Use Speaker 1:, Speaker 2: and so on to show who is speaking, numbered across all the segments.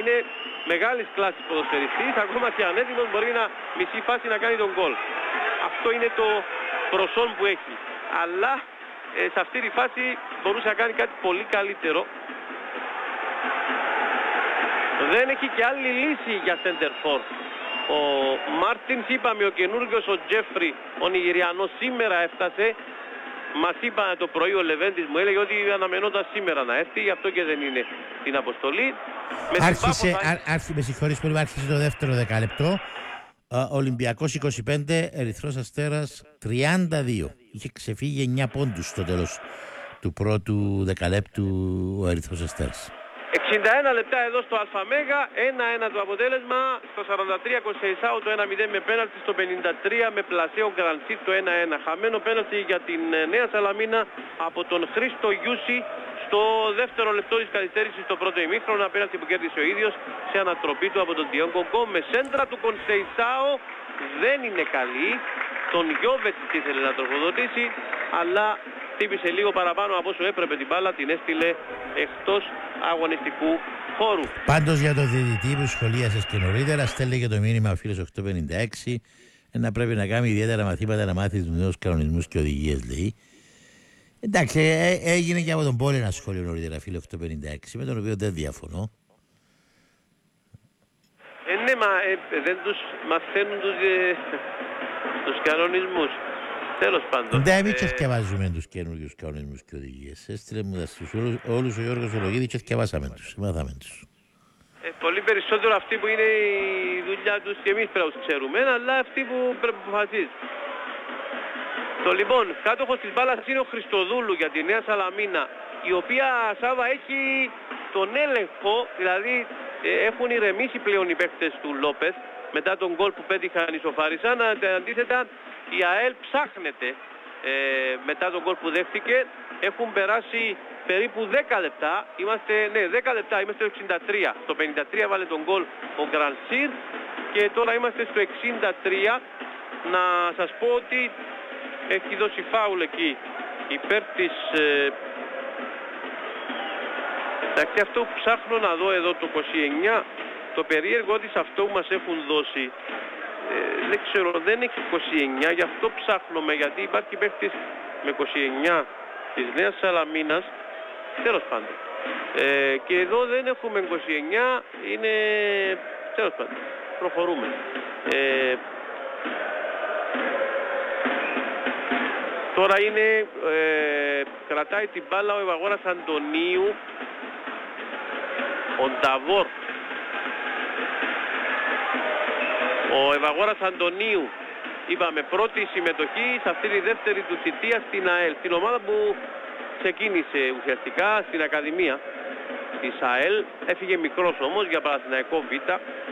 Speaker 1: είναι μεγάλης κλάσης ποδοσφαιριστής, ακόμα και ανέτοιμος μπορεί να μισή φάση να κάνει τον γκολ. Αυτό είναι το προσόν που έχει. Αλλά σε αυτή τη φάση μπορούσε να κάνει κάτι πολύ καλύτερο. Δεν έχει και άλλη λύση για center for. Ο Μάρτινς, είπαμε, ο καινούργιος, ο Τζέφρι, ο Νιγηριανός, σήμερα έφτασε. Μας είπα το πρωί, ο Λεβέντης μου έλεγε ότι αναμενόταν σήμερα να έρθει, γι' αυτό και δεν είναι στην αποστολή.
Speaker 2: Με συγχωρείς πολύ, άρχισε το δεύτερο δεκάλεπτο. Ολυμπιακός 25, Ερυθρός Αστέρας 32. Είχε ξεφύγει 9 πόντους στο τέλος του πρώτου δεκαλέπτου ο Ερυθρός Αστέρας.
Speaker 1: 61 λεπτά εδώ στο ΑΜΕΓΑ, 1-1 το αποτέλεσμα, στο 43 Κονσεϊσάου το 1-0 με πέναλτι, στο 53 με πλασέο Γκραντσί το 1-1. Χαμένο πέναλτι για την Νέα Σαλαμίνα από τον Χρήστο Γιούση στο δεύτερο λεπτό της καθυστέρησης στο πρώτο ημίχρονο, πέναλτι που κέρδισε ο ίδιος σε ανατροπή του από τον Διόγκο Γκόμες. Σέντρα του Κονσεϊσάου δεν είναι καλή, τον Γιόβετς ήθελε να τροφοδοτήσει, αλλά χτύπησε λίγο παραπάνω από όσο έπρεπε την μπάλα, την έστειλε εκτός αγωνιστικού χώρου.
Speaker 2: Πάντως για το διαιτητή που σχολίασες και νωρίτερα, στέλνει και το μήνυμα ο φίλος 856 να πρέπει να κάνει ιδιαίτερα μαθήματα να μάθει τους νέους κανονισμούς και οδηγίες, λέει. Εντάξει, έγινε και από τον Πόλη ένα σχόλιο νωρίτερα, φίλε 856, με τον οποίο δεν διαφωνώ.
Speaker 1: Ναι, μα δεν τους μαθαίνουν τους κανονισμούς. Τέλος πάντων.
Speaker 2: Ναι, εμείς και θκευάζουμε τους καινούργιους κανονισμούς και οδηγίες. Έστειλε μου τους όλους ο Γιώργος Ολογίδης και θκευάσαμε τους, μάθαμε τους.
Speaker 1: Πολύ περισσότερο αυτοί που είναι η δουλειά τους και εμείς πρέπει να τους ξέρουμε, αλλά αυτοί που πρέπει να αποφασίζουν. Το λοιπόν, κάτοχος της μπάλας είναι ο Χριστοδούλου για τη Νέα Σαλαμίνα, η οποία, Σάβα, έχει τον έλεγχο, δηλαδή έχουν ηρεμήσει πλέον οι παίκτες του Λόπεθ μετά τον γκολ που πέτυχαν ισοφάρισαν. Αντίθετα, η ΑΕΛ ψάχνεται μετά τον γκολ που δέχτηκε. Έχουν περάσει περίπου 10 λεπτά, είμαστε 10 λεπτά, είμαστε στο 63. Στο 53 βάλε τον γκολ ο Γκρανσίρ και τώρα είμαστε στο 63. Να σας πω ότι έχει δώσει φάουλ εκεί υπέρ της... εντάξει, αυτό που ψάχνω να δω εδώ το 29, το περίεργο ότι σε αυτό που μας έχουν δώσει, δεν ξέρω, δεν έχει 29, γι' αυτό ψάχνουμε, γιατί υπάρχει παίκτης με 29 της Νέας Σαλαμίνας, τέλος πάντων. Και εδώ δεν έχουμε 29, είναι... τέλος πάντων, προχωρούμε. Τώρα είναι, κρατάει την μπάλα ο Ευαγόρας Αντωνίου, ο Νταβόρ. Ο Ευαγόρας Αντωνίου, είπαμε, πρώτη συμμετοχή σε αυτή τη δεύτερη του θητεία στην ΑΕΛ, στην ομάδα που ξεκίνησε ουσιαστικά στην Ακαδημία της ΑΕΛ, έφυγε μικρός όμως για Παναθηναϊκό Β.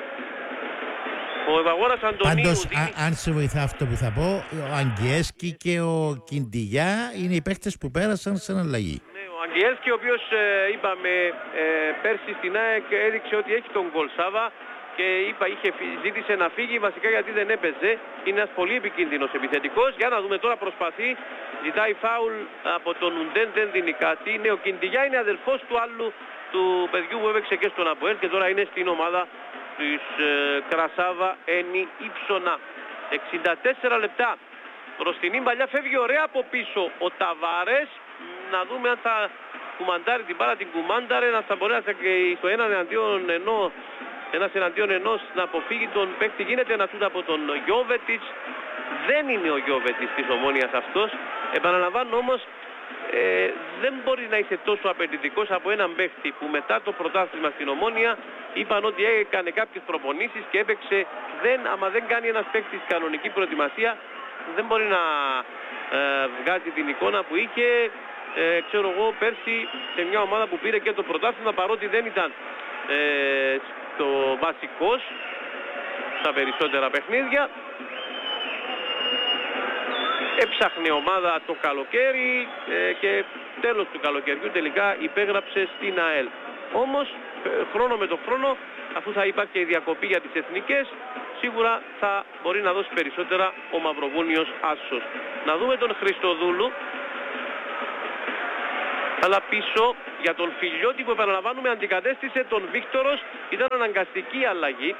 Speaker 1: Ο Ευαγόρας Αντωνίου...
Speaker 2: Πάντως, αν σε βοηθά αυτό που θα πω, ο Αγγιέσκι και ο Κιντιγιά είναι οι παίκτες που πέρασαν σαν αλλαγή.
Speaker 1: Ναι, ο Αγγιέσκι, ο οποίος είπαμε πέρσι στην ΑΕΚ έδειξε ότι έχει τον γκολ, Σάβα, και ζήτησε να φύγει βασικά γιατί δεν έπαιζε. Είναι ένας πολύ επικίνδυνος επιθετικός. Για να δούμε τώρα, προσπαθεί, ζητάει φάουλ από τον Ουντέν, δεν δίνει κάτι. Ναι, ο Κιντιγιά είναι αδελφός του άλλου του παιδιού που έπαιξε και στον ΑΠΟΕΛ και τώρα είναι στην ομάδα της Κρασάβα Ένι Ήψονα. 64 λεπτά. Προς την Ίμπαλιά φεύγει ωραία από πίσω ο Ταβάρες. Να δούμε αν θα κουμαντάρει την μπάλα, την κουμάνταρε, να θα μπορεί να στο έναν εναντίον ενός να αποφύγει τον παίκτη. Γίνεται ένα σούτ από τον Γιόβετιτς. Δεν είναι ο Γιόβετιτς της Ομόνοιας αυτός. Επαναλαμβάνω όμως, δεν μπορεί να είσαι τόσο απαιτητικός από έναν παίκτη που μετά το πρωτάθλημα στην Ομόνια είπαν ότι έκανε κάποιες προπονήσεις και έπαιξε. Άμα δεν κάνει ένας παίκτης κανονική προετοιμασία, δεν μπορεί να βγάζει την εικόνα που είχε, ξέρω εγώ, πέρσι σε μια ομάδα που πήρε και το πρωτάθλημα, παρότι δεν ήταν στο βασικός στα περισσότερα παιχνίδια. Έψαχνε ομάδα το καλοκαίρι και τέλος του καλοκαιριού τελικά υπέγραψε στην ΑΕΛ. Όμως χρόνο με το χρόνο, αφού θα υπάρχει και η διακοπή για τις εθνικές, σίγουρα θα μπορεί να δώσει περισσότερα ο Μαυροβούνιος άσος. Να δούμε τον Χριστοδούλου. Αλλά πίσω για τον Φιλιώτη που επαναλαμβάνουμε αντικατέστησε τον Βίκτορος, ήταν αναγκαστική αλλαγή.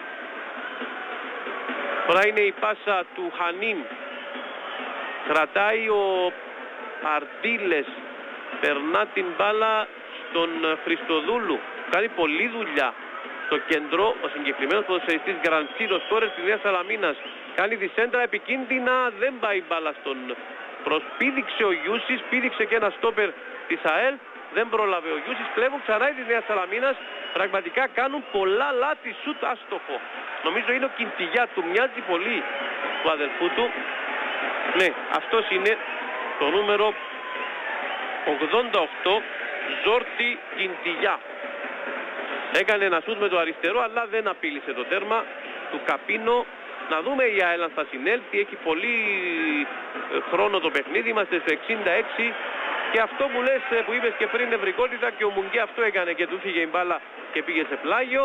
Speaker 1: Τώρα είναι η πάσα του Χανίν, κρατάει ο Αρντίλες, περνά την μπάλα στον Χριστοδούλου, κάνει πολλή δουλειά στο κέντρο. Ο συγκεκριμένος ποδοσφαιριστής Γκραντσίρο, σκόρερ της Νέας Σαλαμίνας, κάνει τη σέντρα επικίνδυνα, δεν πάει η μπάλα στον προσπήδηξε ο Γιούσης, πήδηξε και ένα στόπερ της ΑΕΛ, δεν πρόλαβε ο Γιούσης, πλέον ξανά η της Νέας Σαλαμίνας, πραγματικά κάνουν πολλά λάθη σουτ άστοχο. Νομίζω είναι ο Κιντιγιά, του μοιάζει πολύ του αδελφού του. Ναι, αυτός είναι το νούμερο 88, Ζόρτι Κιντιγιά. Έκανε ένα σουτ με το αριστερό, αλλά δεν απείλησε το τέρμα του Καπίνο. Να δούμε η ΑΕΛ αν θα συνέλθει, έχει πολύ χρόνο το παιχνίδι, είμαστε στο 66 και αυτό που λες, που είπες και πριν, νευρικότητα, και ο Μουγγέ αυτό έκανε και του φύγε η μπάλα και πήγε σε πλάγιο.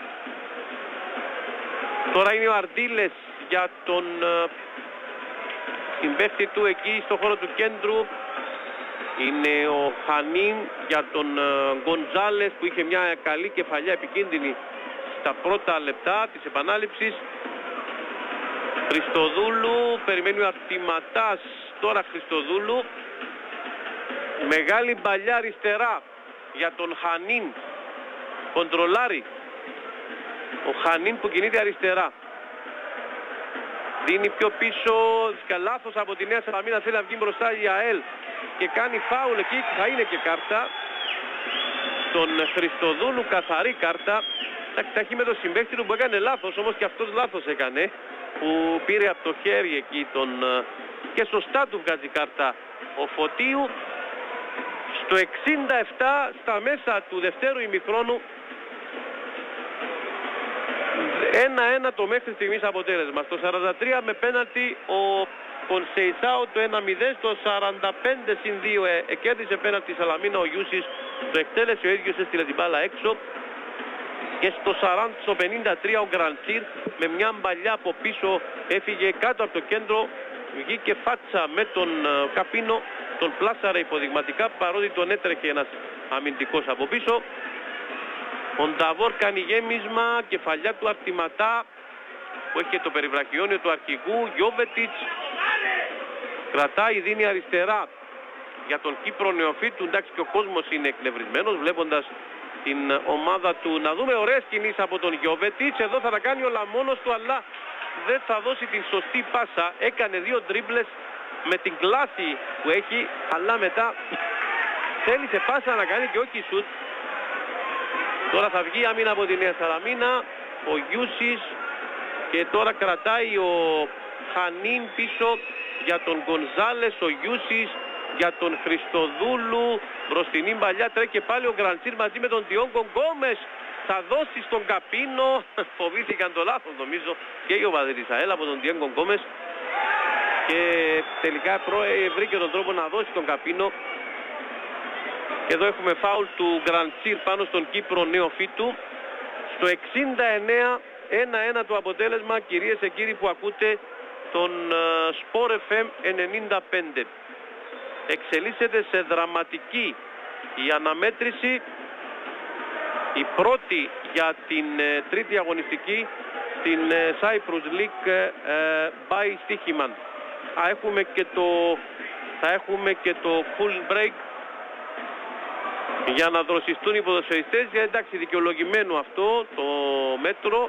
Speaker 1: Τώρα είναι ο Αρντίλες για τον συμπαίχτη του εκεί στο χώρο του κέντρου. Είναι ο Χανίν για τον Γκοντζάλες που είχε μια καλή κεφαλιά επικίνδυνη στα πρώτα λεπτά της επανάληψης. Χριστοδούλου, περιμένει ο Αρτηματάς, τώρα Χριστοδούλου. Μεγάλη μπαλιά αριστερά για τον Χανίν. Κοντρολάρει ο Χανίν που κινείται αριστερά. Δίνει πιο πίσω, λάθος από τη Νέα Σαλαμίνα, θέλει να βγει μπροστά η ΑΕΛ και κάνει φάουλ εκεί, θα είναι και κάρτα. Τον Χριστοδούλου, καθαρή κάρτα. Τα έχει με το συμπαίχτη του που έκανε λάθος, όμως και αυτός λάθος έκανε, που πήρε από το χέρι εκεί τον, και σωστά του βγάζει κάρτα ο Φωτίου. Στο 67, στα μέσα του δευτέρου ημιχρόνου, 1-1 το μέχρι στιγμής αποτέλεσμα. Στο 43 με πέναλτι ο Κονσεϊσάο το 1-0, στο 45 συν 2 κέρδισε πέναλτι Σαλαμίνα ο Γιούσης, το εκτέλεσε ο ίδιος, έστειλε την μπάλα έξω. Και στο 53 ο Γκραντσίρ με μια μπαλιά από πίσω έφυγε κάτω από το κέντρο, βγήκε φάτσα με τον Καπίνο, τον πλάσαρε υποδειγματικά παρότι τον έτρεχε ένας αμυντικός από πίσω. Ο Νταβόρ κάνει γέμισμα, κεφαλιά του Αρτηματά που έχει το περιβραχιόνιο του αρχηγού. Γιόβετιτς κρατάει, δίνει αριστερά για τον Κύπρο νεοφύτου. Εντάξει, και ο κόσμος είναι εκνευρισμένος βλέποντας την ομάδα του. Να δούμε ωραίες κινήσεις από τον Γιόβετιτς. Εδώ θα τα κάνει όλα μόνος του, αλλά δεν θα δώσει την σωστή πάσα. Έκανε δύο ντρίμπλες με την κλάση που έχει, αλλά μετά θέλησε πάσα να κάνει και όχι σουτ. Τώρα θα βγει άμυνα από τη Νέα Σαλαμίνα, ο Γιούσης, και τώρα κρατάει ο Χανίν πίσω για τον Γκονζάλες, ο Γιούσης για τον Χριστοδούλου. Μπροστινή παλιά τρέχει και πάλι ο Γκραντσίρ μαζί με τον Διόγκο Γκόμες. Θα δώσει στον Καπίνο. Φοβήθηκαν το λάθος νομίζω και οι οπαδοί της ΑΕΛ από τον Διόγκο Γκόμες. Και τελικά βρήκε τον τρόπο να δώσει τον Καπίνο. Εδώ έχουμε φάουλ του Γκραντσίρ πάνω στον Κύπρο νεοφύτου. Στο 69, 1-1 το αποτέλεσμα, κυρίες και κύριοι που ακούτε τον Sport FM 95. Εξελίσσεται σε δραματική η αναμέτρηση, η πρώτη για την τρίτη αγωνιστική στην Cyprus League by Στίχημαν. Θα έχουμε και το full break για να δροσιστούν οι ποδοσφαιριστές. Εντάξει, δικαιολογημένο αυτό το μέτρο.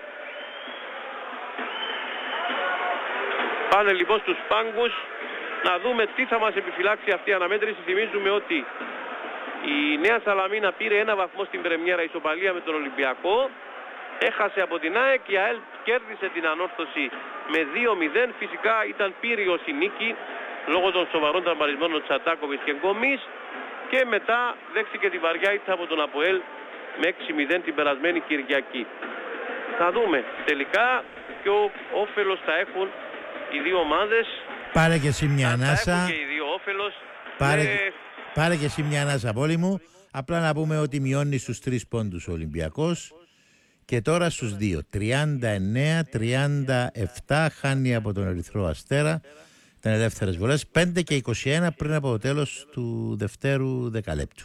Speaker 1: Πάνε λοιπόν στους πάγκους να δούμε τι θα μας επιφυλάξει αυτή η αναμέτρηση. Θυμίζουμε ότι η Νέα Σαλαμίνα πήρε ένα βαθμό στην πρεμιέρα, ισοπαλία με τον Ολυμπιακό. Έχασε από την ΑΕΚ, η ΑΕΛ κέρδισε την ανόρθωση με 2-0. Φυσικά ήταν πύριος η νίκη λόγω των σοβαρών τραυματισμών Τσατάκοβιτς και Γκομής. Και μετά δέχτηκε τη βαριά ήττα από τον ΑΠΟΕΛ με 6-0 την περασμένη Κυριακή. Θα δούμε τελικά ποιο όφελος θα έχουν οι δύο ομάδες.
Speaker 2: Πάρε και εσύ μια ανάσα.
Speaker 1: Και οι δύο όφελος.
Speaker 2: Πάρε και εσύ μια ανάσα, Πόλη μου. Απλά να πούμε ότι μειώνει στους 3 πόντους ο Ολυμπιακός και τώρα στους 2. 39-37 χάνει από τον Ερυθρό Αστέρα. Ήταν ελεύθερες βολές. 5 και 21 πριν από το τέλος του δευτέρου δεκαλέπτου.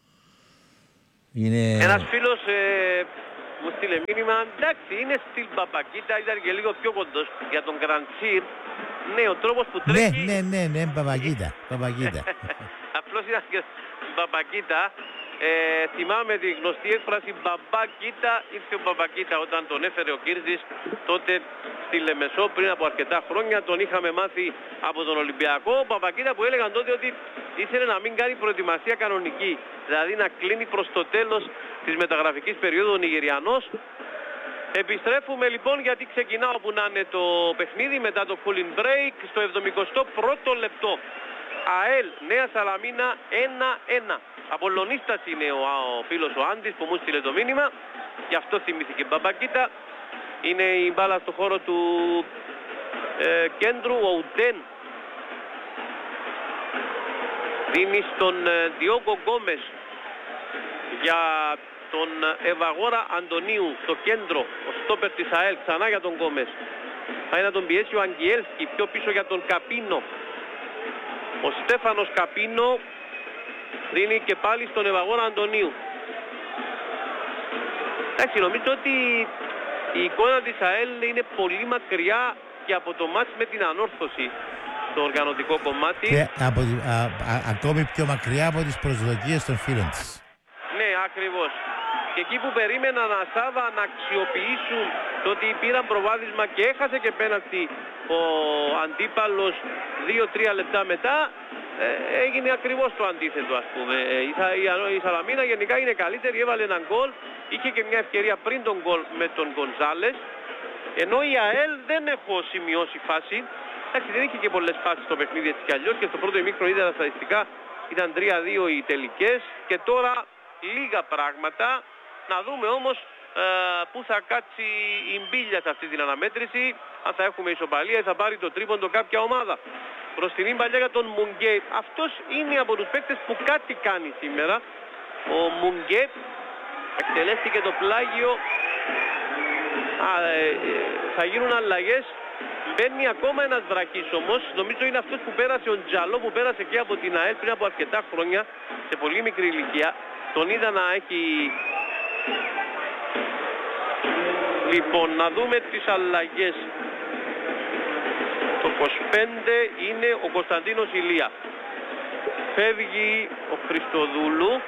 Speaker 1: Ένας φίλος μου στείλε μήνυμα, εντάξει, είναι στυλ Παπακίτα, ήταν και λίγο πιο κοντός για τον Γκραντσίρ. Ναι, ο τρόπος που τρέχει...
Speaker 2: Ναι, Παπακίτα.
Speaker 1: Απλώς ήταν και Παπακίτα. Θυμάμαι τη γνωστή έκφραση Μπαμπακίτα, ήρθε ο Παπακίτα όταν τον έφερε ο Κίρτζης τότε στη Λεμεσό πριν από αρκετά χρόνια. Τον είχαμε μάθει από τον Ολυμπιακό. Ο Παπακίτα που έλεγαν τότε ότι ήθελε να μην κάνει προετοιμασία κανονική, δηλαδή να κλείνει προς το τέλος της μεταγραφικής περίοδου ο Νιγηριανός. Επιστρέφουμε λοιπόν γιατί ξεκινά όπου να είναι το παιχνίδι μετά το cooling break στο 71ο λεπτό. ΑΕΛ Νέα Σαλαμίνα 1-1. Απολωνίστας είναι ο φίλος ο Άντης που μου στείλε το μήνυμα, γι' αυτό θυμήθηκε Μπαμπακίτα. Είναι η μπάλα στο χώρο του κέντρου, ο Ουντέν δίνει στον Διόγκο Γκόμες για τον Ευαγόρα Αντωνίου στο κέντρο, ο στόπερ της ΑΕΛ, ξανά για τον Γκόμες. Πάει να τον πιέσει ο Αγγιέλσκι πιο πίσω για τον Καπίνο. Ο Στέφανος Καπίνο δίνει και πάλι στον Ευαγόρα Αντωνίου. Εντάξει, νομίζω ότι η εικόνα της ΑΕΛ είναι πολύ μακριά και από το μάτς με την Ανόρθωση το οργανωτικό κομμάτι.
Speaker 2: Και ακόμη πιο μακριά από τις προσδοκίες των φίλων της.
Speaker 1: Ναι, ακριβώς. Και εκεί που περίμεναν Σάβα να αξιοποιήσουν το ότι πήραν προβάδισμα και έχασε και πέναλτι ο αντίπαλος 2-3 λεπτά μετά, έγινε ακριβώς το αντίθετο, ας πούμε. Η Σαλαμίνα γενικά είναι καλύτερη, έβαλε έναν γκολ, είχε και μια ευκαιρία πριν τον γκολ με τον Γκονζάλες, ενώ η ΑΕΛ δεν έχω σημειώσει φάση. Εντάξει, δεν είχε και πολλές φάσεις στο παιχνίδι έτσι κι αλλιώς και στο πρώτο ημίχρονο είδα τα στατιστικά, ήταν 3-2 οι τελικές και τώρα λίγα πράγματα. Να δούμε όμως πού θα κάτσει η μπίλια σε αυτή την αναμέτρηση, αν θα έχουμε ισοπαλία ή θα πάρει το τρίποντο κάποια ομάδα. Μπροστινή παλιά για τον Μουνγκέ. Αυτός είναι από τους παίκτες που κάτι κάνει σήμερα. Ο Μουνγκέ εκτελέστηκε το πλάγιο. Θα γίνουν αλλαγές. Μπαίνει ακόμα ένας βρακής όμως. Νομίζω είναι αυτός που πέρασε ο Τζαλό, που πέρασε και από την ΑΕΛ πριν από αρκετά χρόνια, σε πολύ μικρή ηλικία. Τον είδα να έχει... Λοιπόν, να δούμε τις αλλαγές. Το 25 είναι ο Κωνσταντίνος Ηλία. Φεύγει ο Χριστοδούλου.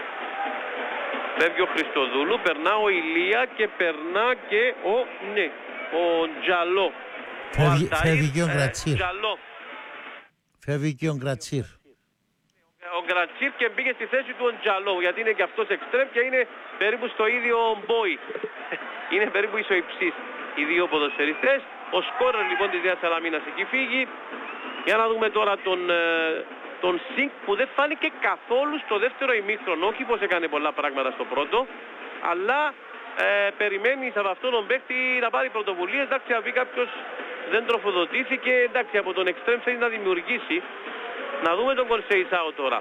Speaker 1: Περνά ο Ηλία και περνά και ο Τζαλό.
Speaker 2: Φεύγει και ο Γκρατσίρ. Φεύγει και ο Γκρατσίρ.
Speaker 1: Ο Γκρατσίρ και μπήκε στη θέση του ο Τζαλό, γιατί είναι και αυτός εξτρέμ και είναι περίπου στο ίδιο μπόι. Είναι περίπου ισοϊψής οι δύο ποδοσφαιριστές. Ο σκόρερ λοιπόν της Νέας Σαλαμίνας εκεί φύγει. Για να δούμε τώρα τον Σινκ που δεν φάνηκε καθόλου στο δεύτερο ημίχρονο. Όχι πως έκανε πολλά πράγματα στο πρώτο, αλλά περιμένει από αυτόν τον παίκτη να πάρει πρωτοβουλίες. Εντάξει, αν κάποιος δεν τροφοδοτήθηκε, εντάξει, από τον εξτρέμ θέλει να δημιουργήσει. Να δούμε τον Κονσεϊσάο τώρα.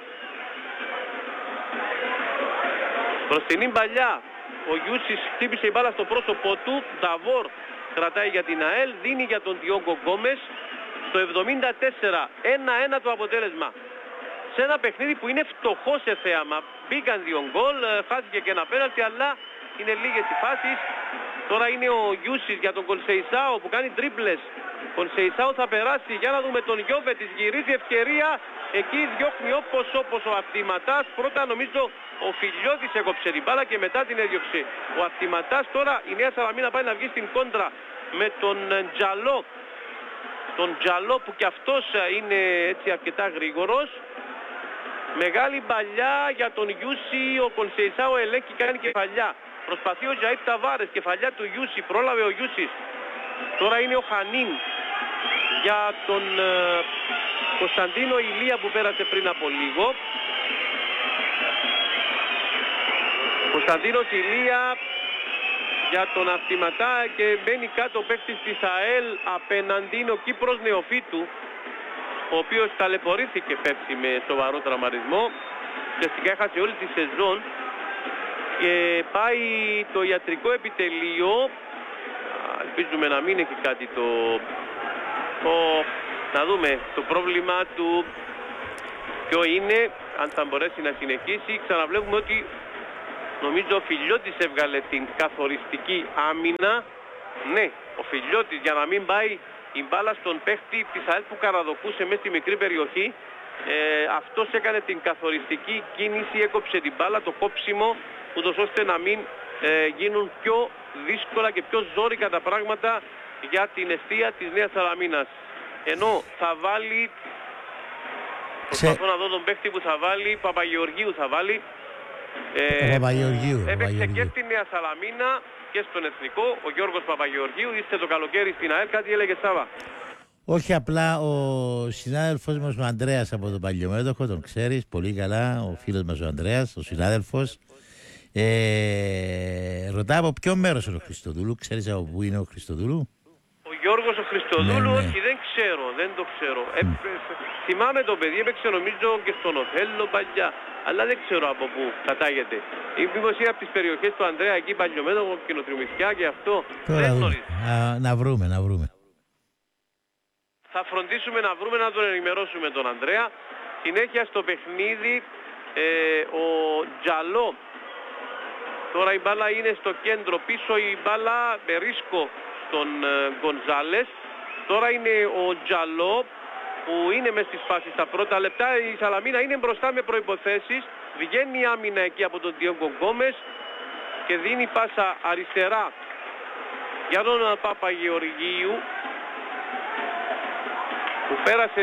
Speaker 1: Μπροστινή παλιά. Ο Γιούσης χτύπησε η μπάλα στο πρόσωπό του. Νταβόρ κρατάει για την ΑΕΛ. Δίνει για τον Διόγκο Γκόμες. Στο 74. 1-1 το αποτέλεσμα. Σε ένα παιχνίδι που είναι φτωχό σε θέαμα. Μπήκαν 2 γκολ. Χάθηκε και ένα πέναλτι, αλλά είναι λίγες οι φάσεις. Τώρα είναι ο Γιούσης για τον Κονσεϊσάο που κάνει τρίπλες. Κονσεϊσάο θα περάσει. Για να δούμε τον Γιώβετης. Γυρίζει ευκαιρία. Εκεί διώχνει όπως ο Αρτηματάς. Πρώτα νομίζω ο Φιλιώτης έκοψε την μπάλα και μετά την έδιωξε ο Αρτηματάς. Τώρα η Νέα Σαλαμίνα πάει να βγει στην κόντρα με τον Τζαλό. Τον Τζαλό που κι αυτός είναι έτσι αρκετά γρήγορος. Μεγάλη παλιά για τον Γιούση. Ο Κονσεϊσάο ελέγχει, κάνει κεφαλιά. Προσπαθεί ο Τζαΐτ Ταβάρες, κεφαλιά του Γιούση. Πρόλαβε ο Γιούσης. Τώρα είναι ο Χανίν για τον Κωνσταντίνο Ηλία που πέρασε πριν από λίγο. Κωνσταντίνος Ηλία για τον Αρτηματά και μπαίνει κάτω παίκτης της ΑΕΛ απέναντι είναι ο Κύπρος Νεοφύτου, ο οποίος ταλαιπωρήθηκε πέρσι με σοβαρό τραυματισμό και ουσιαστικά έχασε όλη τη σεζόν και πάει το ιατρικό επιτελείο. Ελπίζουμε να μην έχει κάτι Να δούμε το πρόβλημα του ποιο είναι, αν θα μπορέσει να συνεχίσει. Ξαναβλέπουμε ότι νομίζω ο Φιλιώτης έβγαλε την καθοριστική άμυνα. Ναι, ο Φιλιώτης, για να μην πάει η μπάλα στον παίχτη της ΑΕΛ που καραδοκούσε μέσα στη μικρή περιοχή, αυτός έκανε την καθοριστική κίνηση, έκοψε την μπάλα, το κόψιμο, ούτως ώστε να μην γίνουν πιο δύσκολα και πιο ζόρικα τα πράγματα για την εστία της Νέας Σαλαμίνας. Ενώ θα βάλει, προσπαθώ να δω τον παίχτη που θα βάλει, Παπαγεωργίου θα βάλει. Έπαιξε και στη Νέα Σαλαμίνα και στον Εθνικό, ο Γιώργος Παπαγεωργίου. Είστε το καλοκαίρι στην ΑΕΛ, κάτι έλεγε Σάβα?
Speaker 2: Όχι, απλά ο συνάδελφος μας ο Ανδρέας από τον Παλιομέτωχο, τον ξέρεις πολύ καλά, ο φίλος μας ο Ανδρέας, ο συνάδελφος. Ρωτά από ποιο μέρος είναι ο Χριστοδούλου, ξέρεις από πού είναι ο Χριστοδούλου?
Speaker 1: Ο Γιώργος ο Χριστοδούλου,
Speaker 2: Ναι.
Speaker 1: όχι, δεν το ξέρω. Θυμάμαι το παιδί, έπαιξε νομίζω και στον Οθέλο παλιά, αλλά δεν ξέρω από πού κατάγεται. Μήπως είναι από τις περιοχές του Ανδρέα εκεί, Παλιομέτωχο, Κοινοτριμισκιά και αυτό.
Speaker 2: Τώρα
Speaker 1: Δεν γνωρίζω.
Speaker 2: να βρούμε.
Speaker 1: Θα φροντίσουμε να βρούμε, να τον ενημερώσουμε τον Ανδρέα. Συνέχεια στο παιχνίδι ο Τζαλό. Τώρα η μπάλα είναι στο κέντρο, πίσω η μπάλα με ρίσκο στον Γκονζάλες. Τώρα είναι ο Τζαλό που είναι μες στις φάσεις στα πρώτα λεπτά. Η Σαλαμίνα είναι μπροστά με προϋποθέσεις. Βγαίνει η άμυνα εκεί από τον Διόγκο Γκόμες και δίνει πάσα αριστερά για τον Παπαγεωργίου που πέρασε,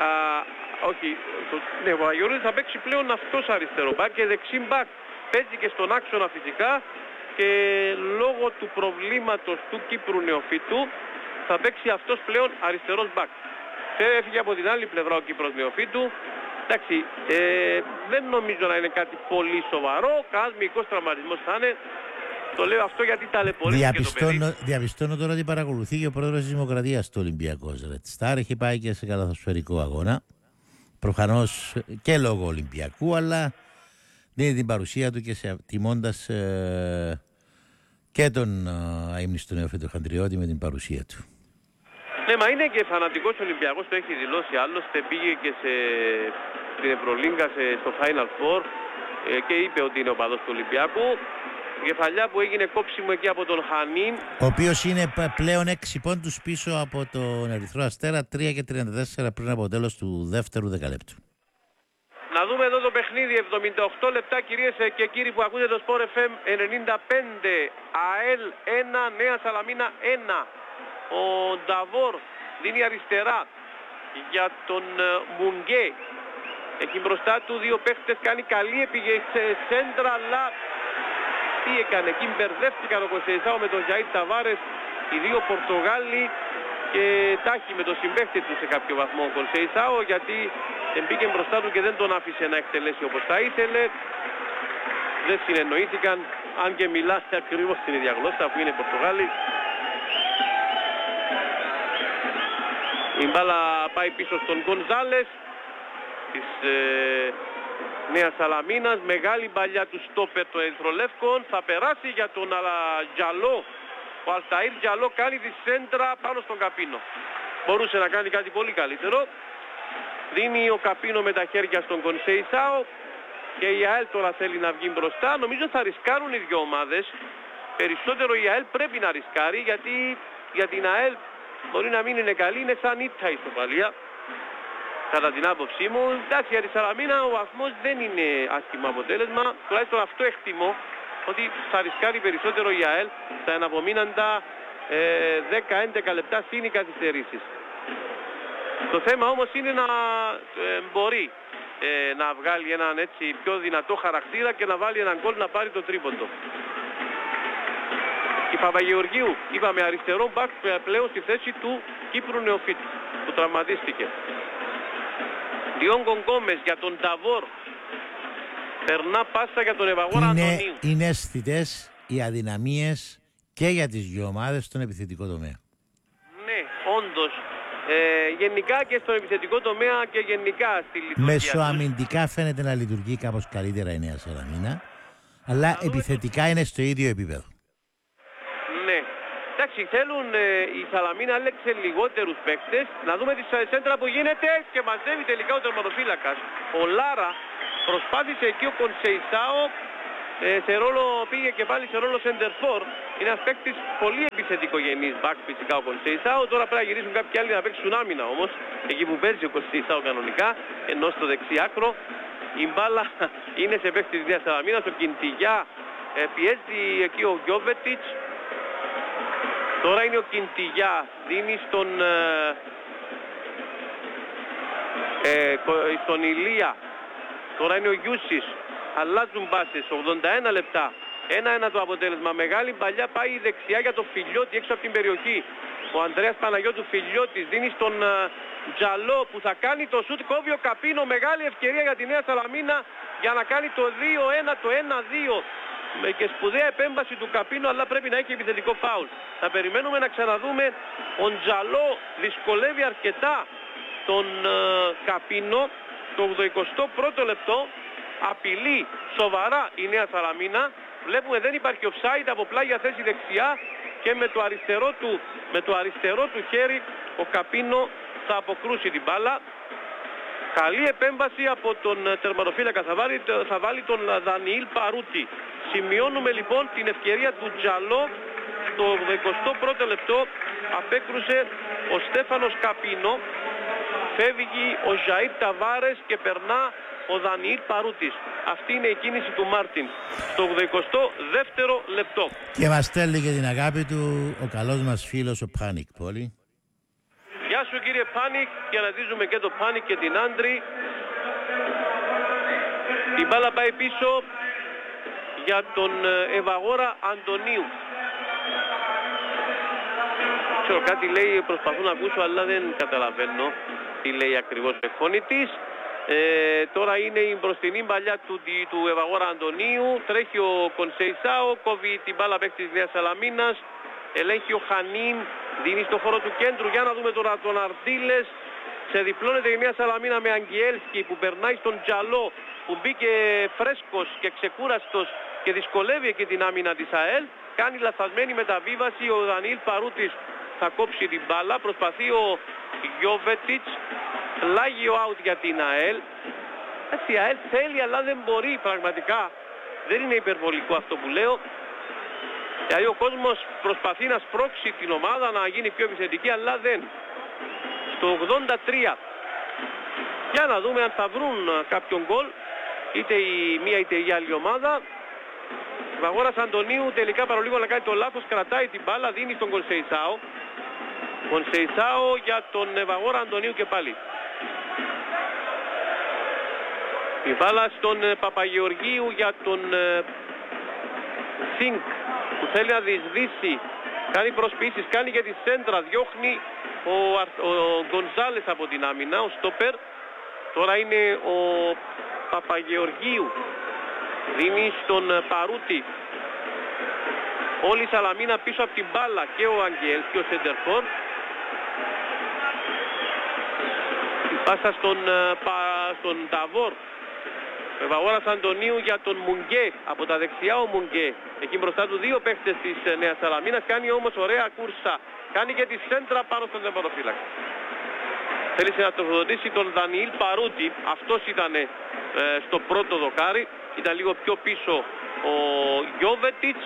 Speaker 1: ο Παπαγεωργίου θα παίξει πλέον αυτός αριστερό μπακ και δεξί μπακ. Παίζει και στον άξονα φυσικά και λόγω του προβλήματος του Κύπρου νεοφύτου θα παίξει αυτός πλέον αριστερός μπακ. Έφυγε από την άλλη πλευρά ο Κύπρος νεοφύτου. Εντάξει, δεν νομίζω να είναι κάτι πολύ σοβαρό. Κανένας μυϊκός τραυματισμός θα είναι. Το λέω αυτό γιατί ταλαιπωρήθηκε το παιδί.
Speaker 2: Διαπιστώνω τώρα ότι παρακολουθεί και ο πρόεδρος της Δημοκρατίας του Ολυμπιακός Red Star. Έχει πάει και σε καλαθοσφαιρικό αγώνα. Προφανώς και λόγω Ολυμπιακού, αλλά δίνει την παρουσία του και τιμώντας και τον αείμνηστο νεοφύτο Χαντριώτη με την παρουσία του.
Speaker 1: Ναι, μα είναι και φανατικός Ολυμπιακός, το έχει δηλώσει. Άλλωστε πήγε και στην Ευρωλίγκα στο Final Four και είπε ότι είναι οπαδός του Ολυμπιακού. Η κεφαλιά που έγινε κόψιμο εκεί από τον Χανίν.
Speaker 2: Ο οποίος είναι πλέον 6 πόντους πίσω από τον Ερυθρό Αστέρα, 3 και 34 πριν από τέλος του δεύτερου δεκαλέπτου.
Speaker 1: Να δούμε εδώ το παιχνίδι, 78 λεπτά κυρίες και κύριοι που ακούτε το Sport FM 95, ΑΕΛ 1, Νέα Σαλαμίνα 1. Ο Νταβόρ δίνει αριστερά για τον Μουνγκέ. Έχει μπροστά του δύο παίχτες, κάνει καλή επίγευση σέντρα, αλλά τι έκανε, εκεί μπερδεύτηκαν ο Κονσεϊσάο με τον Γιαΐρ Ταβάρες, οι δύο Πορτογάλοι, και τάχει με τον συμπαίχτη του σε κάποιο βαθμό ο Κονσεϊσάο, γιατί μπήκε μπροστά του και δεν τον άφησε να εκτελέσει όπως θα ήθελε. Δεν συνεννοήθηκαν, αν και μιλάτε ακριβώς την ίδια γλώσσα που είναι Πορτογάλοι. Η μπάλα πάει πίσω στον Γκονζάλες της Νέας Σαλαμίνας. Μεγάλη μπαλιά του στόπερ των Ερυθρολεύκων. Θα περάσει για τον Τζαλό. Ο Αλταΐρ Τζαλό κάνει τη σέντρα πάνω στον Καπίνο. Μπορούσε να κάνει κάτι πολύ καλύτερο. Δίνει ο Καπίνο με τα χέρια στον Κονσεϊσάο και η ΑΕΛ τώρα θέλει να βγει μπροστά. Νομίζω θα ρισκάρουν οι δύο ομάδες. Περισσότερο η ΑΕΛ πρέπει να ρισκάρει, γιατί για την ΑΕΛ μπορεί να μην είναι καλή, είναι σαν ήττα η ισοπαλία. Κατά την άποψή μου, εντάξει, για τη Σαλαμίνα ο βαθμός δεν είναι άσχημο αποτέλεσμα. Τουλάχιστον αυτό εκτιμώ, ότι θα ρισκάρει περισσότερο η ΑΕΛ στα εναπομείναντα 10-11 λεπτά συν οι καθυστερήσεις. Το θέμα όμως είναι να μπορεί να βγάλει έναν έτσι πιο δυνατό χαρακτήρα και να βάλει έναν γκολ να πάρει το τρίποντο. Η Παπαγεωργίου, είπαμε, αριστερό μπακ πλέον στη θέση του Κύπρου νεοφύτου που τραυματίστηκε. Διόγκο Γκόμες για τον Νταβόρ. Περνά πάσα για τον Ευαγόρα Αντωνίου.
Speaker 2: Είναι αισθητές οι αδυναμίες και για τις δύο ομάδες στον επιθετικό τομέα. Ναι,
Speaker 1: όντως. Γενικά και στον επιθετικό τομέα και γενικά στη λειτουργία.
Speaker 2: Μεσοαμυντικά φαίνεται να λειτουργεί κάπως καλύτερα η Νέα Σαλαμίνα, αλλά επιθετικά είναι στο ίδιο επίπεδο.
Speaker 1: Ναι. Εντάξει, θέλουν η Σαλαμίνα έλεξε λιγότερους παίκτες. Να δούμε τη σέντρα που γίνεται και μαζεύει τελικά ο τερματοφύλακας. Ο Λάρα προσπάθησε εκεί ο Κονσεϊσάο, σε ρόλο, πήγε και πάλι σε ρόλο σεντερφόρ. Είναι ένας παίκτης πολύ επιθετικογενής μπακ φυσικά ο Κονσεϊσάο. Τώρα πρέπει να γυρίσουν κάποιοι άλλοι να παίξουν άμυνα όμως, εκεί που παίζει ο Κονσεϊσάο κανονικά, ενώ στο δεξί άκρο. Η μπάλα είναι σε παίκτη της Νέας Σαλαμίνας, ο Κιντιγιά πιέζει εκεί ο Γιόβετιτς. Τώρα είναι ο Κιντιγιά, δίνει στον Ηλία. Τώρα είναι ο Γιούσης. Αλλάζουν μπάσες, 81 λεπτά. 1-1 το αποτέλεσμα. Μεγάλη παλιά πάει δεξιά για το Φιλιώτη έξω από την περιοχή. Ο Ανδρέας Παναγιώτου Φιλιώτης δίνει στον Τζαλό που θα κάνει το σούτ. Κόβει ο Καπίνο. Μεγάλη ευκαιρία για τη Νέα Σαλαμίνα για να κάνει το 2-1, το 1-2. Και σπουδαία επέμβαση του Καπίνο, αλλά πρέπει να έχει επιθετικό φάουλ. Θα περιμένουμε να ξαναδούμε. Ο Τζαλό δυσκολεύει αρκετά τον Καπίνο. Το 81ο λεπτό απειλεί σοβαρά η Νέα Σαλαμίνα. Βλέπουμε δεν υπάρχει offside, από πλάγια θέση δεξιά και με το αριστερό του χέρι ο Καπίνο θα αποκρούσει την μπάλα. Καλή επέμβαση από τον τερματοφύλακα, θα βάλει τον Δανιήλ Παρούτη. Σημειώνουμε λοιπόν την ευκαιρία του Τζαλό. Στο 21ο λεπτό απέκρουσε ο Στέφανος Καπίνο. Φεύγει ο Ζαΐρ Ταβάρες και περνά ο Δανιήλ Παρούτης. Αυτή είναι η κίνηση του Μάρτιν στο 82ο λεπτό.
Speaker 2: Και μας στέλνει και την αγάπη του ο καλός μας φίλος ο Πάνικ Πόλη.
Speaker 1: Γεια σου κύριε Πάνικ, και αναζητήσουμε και το Πάνικ και την Άντρη. Η μπάλα πάει πίσω για τον Ευαγόρα Αντωνίου. Ξέρω κάτι λέει, προσπαθώ να ακούσω αλλά δεν καταλαβαίνω τι λέει ακριβώς με φωνή της. Τώρα είναι η μπροστινή παλιά του Ευαγόρα Αντωνίου. Τρέχει ο Κονσεϊσάο, κόβει την μπάλα παίκτη της Νέας Σαλαμίνας. Ελέγχει ο Χανίν, δίνει στο χώρο του κέντρου. Για να δούμε τώρα τον Αρντίλες. Ξεδιπλώνεται η Νέα Σαλαμίνα με Αγγιέλσκι που περνάει στον Τζαλό, που μπήκε φρέσκος και ξεκούραστος και δυσκολεύει εκεί την άμυνα της ΑΕΛ. Κάνει λαθασμένη μεταβίβαση. Ο Δανιήλ Παρούτης θα κόψει την μπάλα. Προσπαθεί ο Γιόβετιτς. Πλάγιο out για την ΑΕΛ. Η ΑΕΛ θέλει αλλά δεν μπορεί πραγματικά. Δεν είναι υπερβολικό αυτό που λέω. Δηλαδή ο κόσμος προσπαθεί να σπρώξει την ομάδα να γίνει πιο επιθετική, αλλά δεν. Στο 83. Για να δούμε αν θα βρουν κάποιον γκολ. Είτε η μία είτε η άλλη ομάδα. Ο Βαγόρας Αντωνίου τελικά παρολίγο να κάνει το λάθος. Κρατάει την μπάλα, δίνει στον Κονσεϊσάο. Κονσεϊσάο για τον Βαγόρα Αντωνίου και πάλι. Η μπάλα στον Παπαγεωργίου για τον Σινκ που θέλει να διεισδύσει. Κάνει προσποιήσεις, κάνει και τη σέντρα. Διώχνει ο Γκονζάλες από την άμυνα, ο στόπερ. Τώρα είναι ο Παπαγεωργίου. Δίνει στον Παρούτη. Όλη η Σαλαμίνα πίσω από την μπάλα και ο Αγγέλ και ο Σεντερφόρ. Η πάσα στον Ταβόρ. Βαγόρας Αντωνίου για τον Μουγγέ. Από τα δεξιά ο Μουγγέ. Εκεί μπροστά του δύο παίχτες της Νέας Σαλαμίνας. Κάνει όμως ωραία κούρσα. Κάνει και τη σέντρα πάνω στον τερματοφύλακα. Θέλησε να τροφοδοτήσει τον Δανιήλ Παρούτη. Αυτός ήταν στο πρώτο δοκάρι. Ήταν λίγο πιο πίσω ο Γιόβετιτς.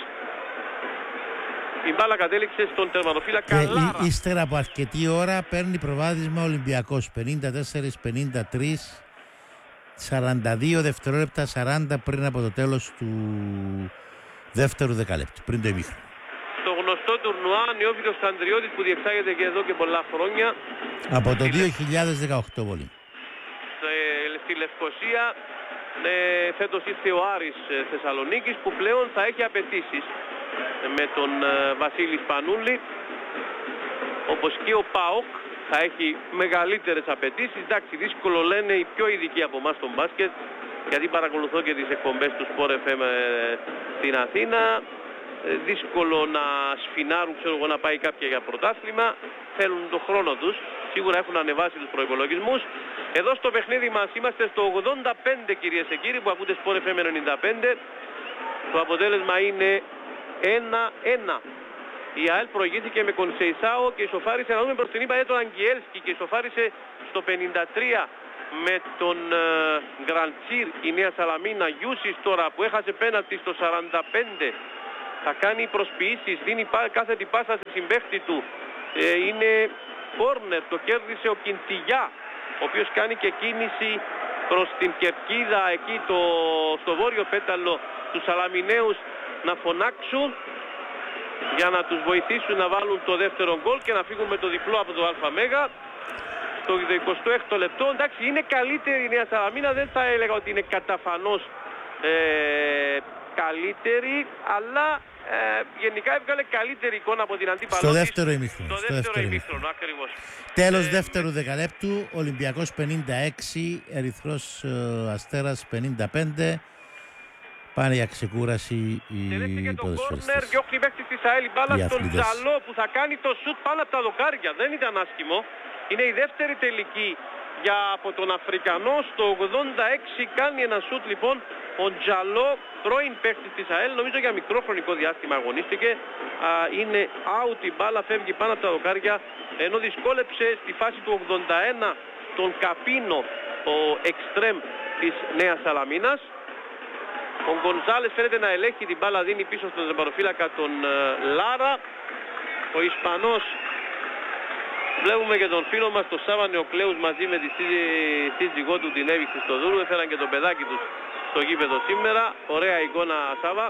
Speaker 1: Η μπάλα κατέληξε στον τερματοφύλακα Λάρα.
Speaker 2: Ύστερα από αρκετή ώρα παίρνει προβάδισμα ο Ολυμπιακός. 54-53. 42 δευτερόλεπτα 40 πριν από το τέλος του δεύτερου δεκαλέπτου, πριν το ημίχρονο.
Speaker 1: Στο γνωστό τουρνουά Νεόφυτος Χαντριώτης που διεξάγεται και εδώ και πολλά χρόνια.
Speaker 2: Από το 2018 πολύ.
Speaker 1: Στη Λευκοσία φέτος ήρθε ο Άρης Θεσσαλονίκης που πλέον θα έχει απαιτήσεις με τον Βασίλη Σπανούλη, όπως και ο ΠΑΟΚ θα έχει μεγαλύτερες απαιτήσεις. Εντάξει, δύσκολο λένε οι πιο ειδικοί από εμάς στον μπάσκετ, γιατί παρακολουθώ και τις εκπομπές του Sport FM στην Αθήνα. Δύσκολο να σφινάρουν, ξέρω εγώ, να πάει κάποια για πρωτάθλημα. Θέλουν τον χρόνο τους. Σίγουρα έχουν ανεβάσει τους προϋπολογισμούς. Εδώ στο παιχνίδι μας είμαστε στο 85, κυρίες και κύριοι, που ακούτε Sport FM 95. Το αποτέλεσμα είναι 1-1. η ΑΕΛ προηγήθηκε με Κονσεϊσάο και ισοφάρισε, να δούμε προς την είπα, τον Αγγιέλσκι και ισοφάρισε στο 53 με τον Γκραντσίρ η Νέα Σαλαμίνα. Γιούσις τώρα που έχασε πέναλτι στο 45 θα κάνει προσποιήσεις, δίνει κάθετη πάσα σε συμπαίχτη του. Είναι κόρνερ, το κέρδισε ο Κιντιγιά, ο οποίος κάνει και κίνηση προς την κερκίδα εκεί στο βόρειο πέταλο του Σαλαμιναίους να φωνάξουν για να τους βοηθήσουν να βάλουν το δεύτερο γκολ και να φύγουν με το διπλό από το ΑΜΕΓΑ. Στο 26ο λεπτό, εντάξει, είναι καλύτερη η Νέα Σαλαμίνα, δεν θα έλεγα ότι είναι καταφανώς καλύτερη, αλλά γενικά έβγαλε καλύτερη εικόνα από την αντίπαλο.
Speaker 2: Στο δεύτερο ημίχρονο.
Speaker 1: Στο δεύτερο ημίχρονο, ακριβώς.
Speaker 2: Τέλος δεύτερου δεκαλέπτου, Ολυμπιακός 56, Ερυθρός Αστέρας 55. Πάνε για ξεκούραση οι ποδοσφαιριστές. Το κόρνερ
Speaker 1: διώχνει παίκτης της ΑΕΛ μπάλα στον Τζαλό που θα κάνει το σουτ πάνω από τα δοκάρια. Δεν ήταν άσχημο. Είναι η δεύτερη τελική από τον Αφρικανό. Στο 86 κάνει ένα σουτ λοιπόν ο Τζαλό, πρώην παίκτης της ΑΕΛ. Νομίζω για μικρό χρονικό διάστημα αγωνίστηκε. Είναι out η μπάλα, φεύγει πάνω από τα δοκάρια. Ενώ δυσκόλεψε στη φάση του 81 τον Καπίνο, ο εξτρέμ της Νέας Σαλαμίνας. Ο Γκονζάλες φαίνεται να ελέγχει την μπάλα, δίνει πίσω στον τερματοφύλακα τον Λάρα. Ο Ισπανός, βλέπουμε και τον φίλο μας τον Σάβα Νεοκλέους μαζί με τη σύζυγό του την Εύη Χριστοδούρου. Έφεραν και το παιδάκι τους στο γήπεδο σήμερα. Ωραία εικόνα, Σάβα.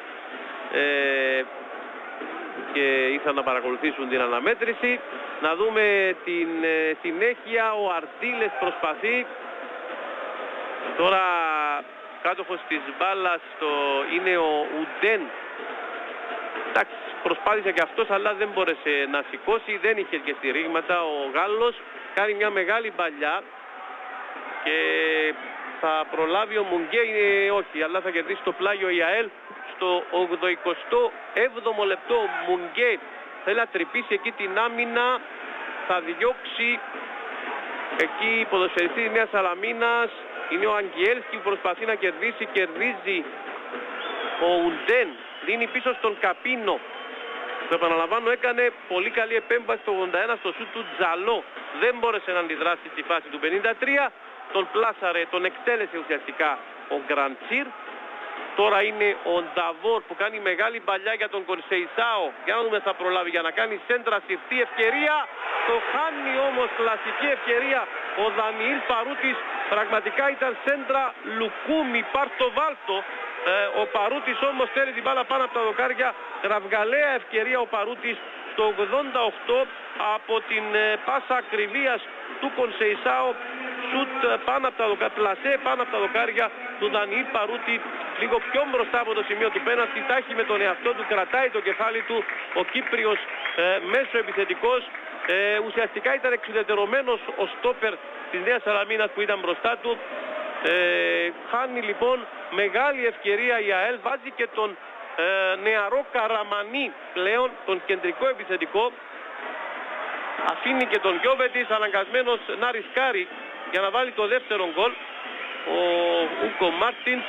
Speaker 1: Και ήρθαν να παρακολουθήσουν την αναμέτρηση. Να δούμε την συνέχεια. Ο Αρτίλες προσπαθεί. Τώρα κάτοχος της μπάλας είναι ο Ουντέν. Εντάξει, προσπάθησε και αυτός αλλά δεν μπόρεσε να σηκώσει, δεν είχε και στηρίγματα. Ο Γάλλος κάνει μια μεγάλη μπαλιά και θα προλάβει ο Μουνγκέ, όχι, αλλά θα κερδίσει το πλάγιο η ΑΕΛ. Στο 87ο λεπτό ο Μουνγκέ θέλει να τρυπήσει εκεί την άμυνα, θα διώξει εκεί η ποδοσφαιριστή της Νέας Σαλαμίνας. Είναι ο Αγγιέλσκι που προσπαθεί να κερδίσει, κερδίζει ο Ουντέν, δίνει πίσω στον Καπίνο. Το επαναλαμβάνω, έκανε πολύ καλή επέμβαση το 81 στο σούτ του Τζαλό. Δεν μπόρεσε να αντιδράσει στη φάση του 53. Τον πλάσαρε, τον εκτέλεσε ουσιαστικά ο Γκραντσίρ. Τώρα είναι ο Νταβόρ που κάνει μεγάλη μπαλιά για τον Κονσεϊσάο. Για να δούμε θα προλάβει για να κάνει σέντρα, συρτή ευκαιρία. Το χάνει όμως, κλασική ευκαιρία ο Δανιήλ Παρούτης. Πραγματικά ήταν σέντρα Λουκούμι, πάρτο βάλτο. Ο Παρούτης όμως θέλει την μπάλα πάνω από τα δοκάρια. Γραυγαλαία ευκαιρία ο Παρούτης στο 88 από την πάσα ακριβίας του Κονσεϊσάο. Σουτ πάνω από τα δοκάρια, πλασέ πάνω από τα δοκάρια του Δανιήλ Παρούτη, λίγο πιο μπροστά από το σημείο του πέναλτι. Τάχει με τον εαυτό του, κρατάει το κεφάλι του ο Κύπριος μέσο επιθετικός. Ουσιαστικά ήταν εξουδετερωμένος ο στόπερ της Νέας Σαλαμίνας που ήταν μπροστά του. Χάνει λοιπόν μεγάλη ευκαιρία η ΑΕΛ, βάζει και τον νεαρό Καραμανί πλέον, τον κεντρικό επιθετικό. Αφήνει και τον Γιώβετης αναγκασμένος να ρισκάρει για να βάλει το δεύτερο γκολ. Ο Ούκο Μάρτινς.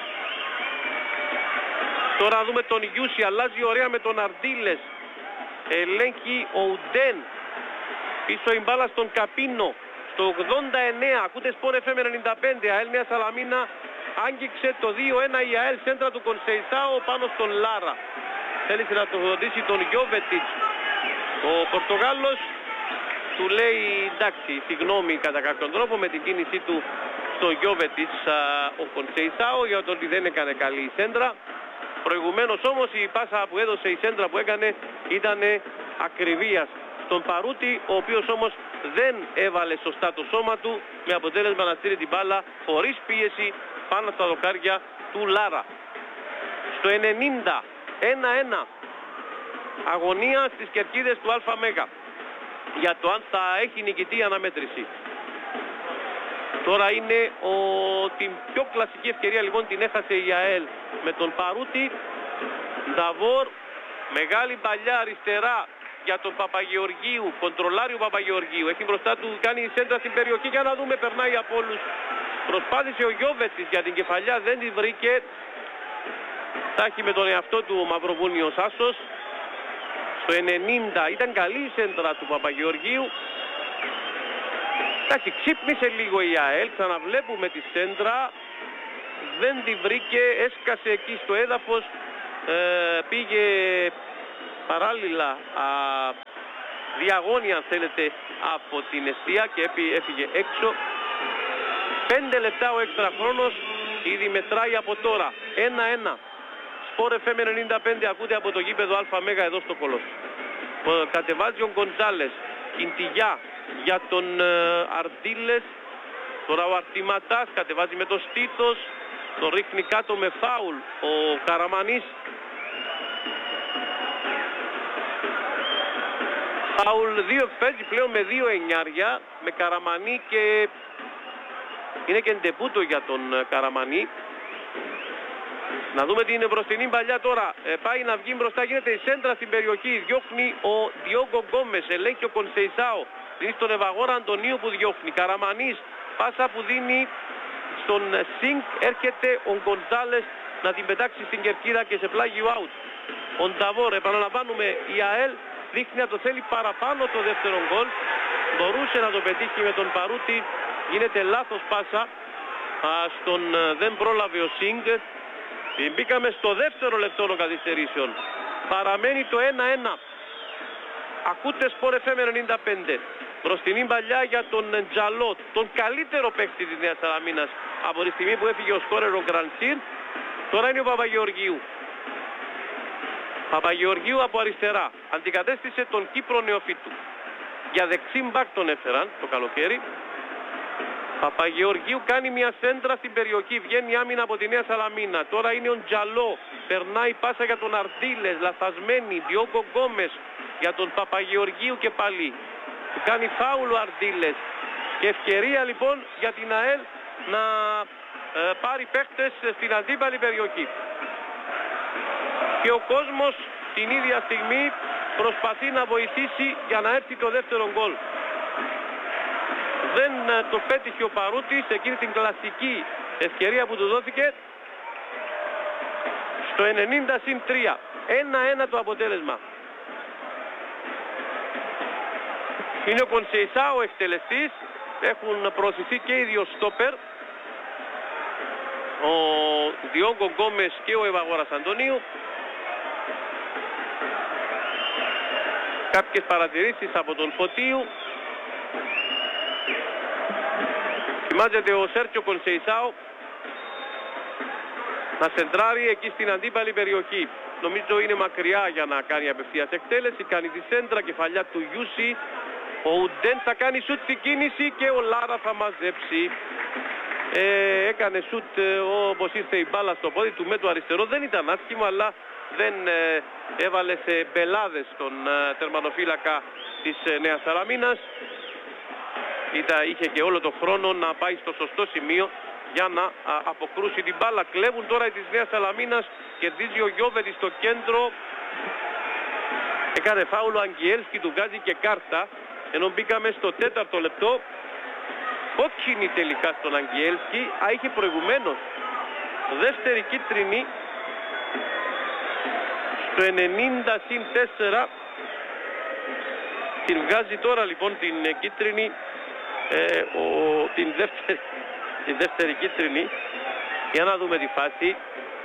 Speaker 1: Τώρα δούμε τον Γιούσι, αλλάζει ωραία με τον Αρντίλες. Ελέγχει ο Ουντέν. Πίσω η μπάλα στον Καπίνο. Στο 89, ακούτε Σπορ FM 95, ΑΕΛ Νέα Σαλαμίνα. Άγγιξε το 2-1 η ΑΕΛ, σέντρα του Κονσεϊσάο πάνω στον Λάρα. Θέλησε να το δοντήσει τον Γιώβετιτς. Ο Πορτογάλος του λέει εντάξει, συγγνώμη κατά κάποιον τρόπο με την κίνησή του στο Γιώβετιτς ο Κονσεϊσάο για το ότι δεν έκανε καλή σέντρα. Προηγουμένως όμως η πάσα που έδωσε, η σέντρα που έκανε ήταν ακριβίας στον Παρούτη, ο οποίος όμως δεν έβαλε σωστά το σώμα του, με αποτέλεσμα να στείλει την μπάλα χωρίς πίεση πάνω στα δοκάρια του Λάρα. Στο 90, 1-1, αγωνία στις κερκίδες του ΑΜΕΓΑ για το αν θα έχει νικητή η αναμέτρηση. Τώρα είναι την πιο κλασική ευκαιρία λοιπόν την έχασε η ΑΕΛ με τον Παρούτη. Νταβόρ, μεγάλη παλιά αριστερά για τον Παπαγεωργίου, κοντρολάρει ο Παπαγεωργίου, έχει μπροστά του, κάνει σέντρα στην περιοχή, για να δούμε, περνάει από όλους. Προσπάθησε ο Γιώβετης για την κεφαλιά, δεν τη βρήκε. Τα έχει με τον εαυτό του ο Μαυροβούνιος άσος. Στο 90 ήταν καλή η σέντρα του Παπαγεωργίου. Εντάξει, ξύπνησε λίγο η ΑΕΛ, ξαναβλέπουμε τη σέντρα. Δεν τη βρήκε, έσκασε εκεί στο έδαφος, πήγε παράλληλα διαγώνια αν θέλετε από την εστία και έφυγε έξω. 5 λεπτά ο έξτρα χρόνος, ήδη μετράει από τώρα. 1-1. Sport FM 95 ακούτε από το γήπεδο ΑΜ εδώ στο Κολός. Κατεβάζει ο Γκοντζάλες, Κιντιγιά για τον Αρντίλες. Τώρα ο Αρτηματάς κατεβάζει με το Στήθος, το ρίχνει κάτω με φάουλ ο Καραμανής. Φάουλ 2 παίζει πλέον με 2 εννιάρια, με Καραμανή και είναι και ντεπούτο για τον Καραμανή. Να δούμε την μπροστινή παλιά τώρα. Πάει να βγει μπροστά, γίνεται η σέντρα στην περιοχή. Διώχνει ο Διόγκο Γκόμες, ελέγχει ο Κονσεϊσάο. Δίνει στον Ευαγόρα Αντωνίου που διώχνει. Καραμανής, πάσα που δίνει στον Σινκ. Έρχεται ο Γκοντζάλες να την πετάξει στην κερκίδα και σε πλάγιο out. Ο Νταβόρ, επαναλαμβάνουμε, η ΑΕΛ δείχνει να το θέλει παραπάνω το δεύτερο γκολ. Μπορούσε να το πετύχει με τον Παρούτη. Γίνεται λάθος πάσα. Δεν πρόλαβε ο Σινκ. Μπήκαμε στο δεύτερο λεπτό των καθυστερήσεων. Παραμένει το 1-1. Ακούτε Sport FM 95. Μπροστινή παλιά για τον Τζαλό, τον καλύτερο παίκτη της Νέας Σαλαμίνας από τη στιγμή που έφυγε ο σκόρερ ο Γκραντσίρ. Τώρα είναι ο Παπαγεωργίου. Παπαγεωργίου από αριστερά. Αντικατέστησε τον Κύπρο νεοφύτου. Για δεξί μπακ τον έφεραν το καλοκαίρι. Παπαγεωργίου κάνει μια σέντρα στην περιοχή. Βγαίνει άμυνα από τη Νέα Σαλαμίνα. Τώρα είναι ο Τζαλό. Περνάει πάσα για τον Αρντίλες. Λαθασμένη. Διόγκο Γκόμες για τον Παπαγεωργίου και πάλι. Του κάνει φάουλ ο Αρντίλες. Και ευκαιρία λοιπόν για την ΑΕΛ να πάρει παίχτες στην αντίπαλη περιοχή. Και ο κόσμος την ίδια στιγμή προσπαθεί να βοηθήσει για να έρθει το δεύτερο γκολ. Δεν το πέτυχε ο Παρούτης εκείνη την κλασική ευκαιρία που του δόθηκε. Στο 90-3. 1-1 το αποτέλεσμα. Είναι ο Κονσεϊσάο ο εκτελεστής. Έχουν προωθηθεί και οι δύο στόπερ. Ο Διόγκο Γκόμες και ο Ευαγόρας Αντωνίου. Κάποιες παρατηρήσεις από τον Φωτίου. Θυμάζεται ο Σέρτσιο Κονσεϊσάο να σεντράρει εκεί στην αντίπαλη περιοχή. Νομίζω είναι μακριά για να κάνει απευθείας εκτέλεση. Κάνει τη σέντρα, κεφαλιά του Γιούση. Ο Ουντέν θα κάνει σουτ στην κίνηση και ο Λάρα θα μαζέψει. Έκανε σουτ όπως ήρθε η μπάλα στο πόδι του με το αριστερό. Δεν ήταν άσχημα, αλλά δεν έβαλε σε μπελάδες τον τερματοφύλακα της Νέας Σαλαμίνας. Είχε και όλο το χρόνο να πάει στο σωστό σημείο για να αποκρούσει την μπάλα. Κλέβουν τώρα της Νέας Σαλαμίνας. Κερδίζει ο Γιώβετης στο κέντρο. Έκανε φάουλο Αγγιέλσκι, του βγάζει και κάρτα. Ενώ μπήκαμε στο 4ο λεπτό. Κόκκινη τελικά στον Αγγιέλσκι. Είχε προηγουμένως δεύτερη κίτρινη στο 90-4. Την βγάζει τώρα λοιπόν την κίτρινη, την δεύτερη κίτρινη. Για να δούμε τη φάση.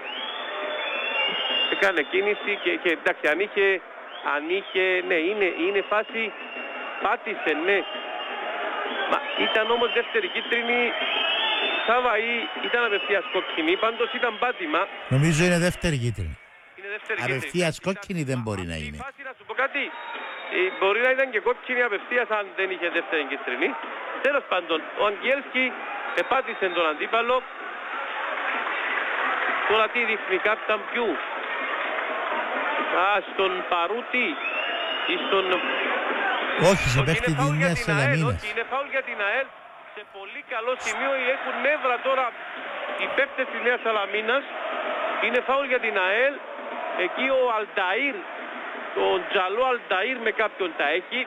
Speaker 1: Έκανε κίνηση και εντάξει, αν είχε, ναι, είναι φάση, πάτησε, ναι. Μα ήταν όμως δεύτερη κίτρινη. Σάβα, ήταν απευθείας κόκκινη, πάντως ήταν πάτημα.
Speaker 2: Νομίζω είναι δεύτερη κίτρινη.
Speaker 1: Είναι δεύτερη
Speaker 2: απευθείας
Speaker 1: κίτρινη.
Speaker 2: κόκκινη δεν μπορεί να είναι.
Speaker 1: Φάση, να σου πω κάτι, μπορεί να ήταν και κόκκινη απευθείας αν δεν είχε δεύτερη κίτρινη. Τέλος πάντων, ο Αγγιέλσκι επάτησε τον αντίπαλο. Τώρα τι δείχνει, κάρτα ποιου? Στον Παρούτη ή στον...
Speaker 2: Όχι, σε παίχτη της Νέας Σαλαμίνας.
Speaker 1: Είναι φάουλ για την ΑΕΛ. Σε πολύ καλό σημείο έχουν νεύρα τώρα οι παίκτες της Νέας Σαλαμίνας. Είναι φάουλ για την ΑΕΛ. Εκεί ο Αλταΐρ, ο Τζαλό Αλταΐρ με κάποιον τα έχει.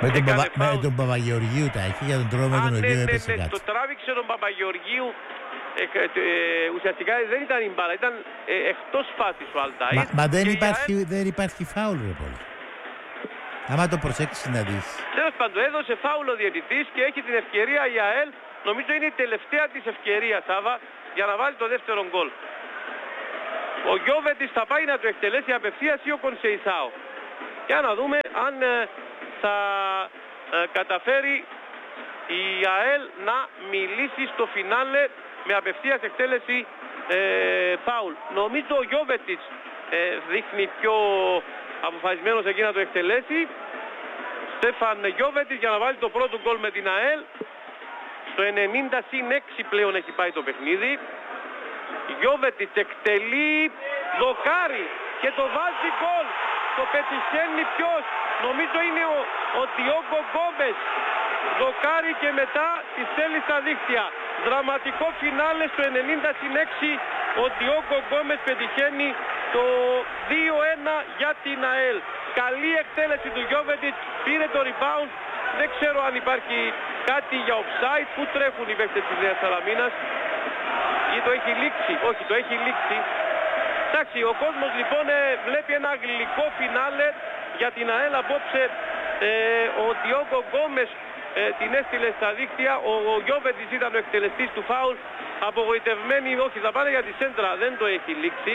Speaker 2: Με τον Παπαγεωργίου τα έχει, για τον τρόπο με τον οποίο έπεσε κάτω.
Speaker 1: Το τράβηξε τον Παπαγεωργίου ουσιαστικά δεν ήταν η μπάλα, ήταν εκτός φάσης ο Αλταΐρ.
Speaker 2: Μα δεν υπάρχει φάουλ, ρε πολύ. Άμα το προσέξεις να δεις.
Speaker 1: Τέλος πάντων, έδωσε φάουλ ο διαιτητής και έχει την ευκαιρία η ΑΕΛ, νομίζω είναι η τελευταία της ευκαιρία, Σάβα, για να βάλει το δεύτερο γκολ. Ο Γιώβετης θα πάει να το εκτελέσει απευθείας ή ο Κονσεϊσάο. Για να δούμε αν θα καταφέρει η ΑΕΛ να μιλήσει στο φινάλε με απευθείας εκτέλεση φάουλ. Νομίζω ο Γιώβετης δείχνει πιο αποφασισμένος εκεί να το εκτελέσει. Στέφαν Γιώβετης για να βάλει το πρώτο γκολ με την ΑΕΛ. Στο 90+6 πλέον έχει πάει το παιχνίδι. Γιώβετης εκτελεί, δοκάρι και το βάζει γκολ. Το πετυχαίνει ποιος? Νομίζω είναι ο Διόγκο Γκόμες. Δοκάρι και μετά τη στέλνει στα δίχτυα. Δραματικό φινάλε στο 90+6. Ο Διόγκο Γκόμες πετυχαίνει το 2-1 για την ΑΕΛ. Καλή εκτέλεση του Γιώβετης, πήρε το rebound. Δεν ξέρω αν υπάρχει κάτι για offside. Πού τρέχουν οι παίκτες της Νέας Σαλαμίνας? Ή το έχει λήξει? Όχι, το έχει λήξει. Εντάξει, ο κόσμος λοιπόν βλέπει ένα γλυκό φινάλε για την ΑΕΛ απόψε. Ο Διόγκο Γκόμες την έστειλε στα δίκτυα. Ο Γιώβετης ήταν ο εκτελεστής του φάουλ. Απογοητευμένοι, όχι, θα πάνε για τη σέντρα, δεν το έχει λήξει.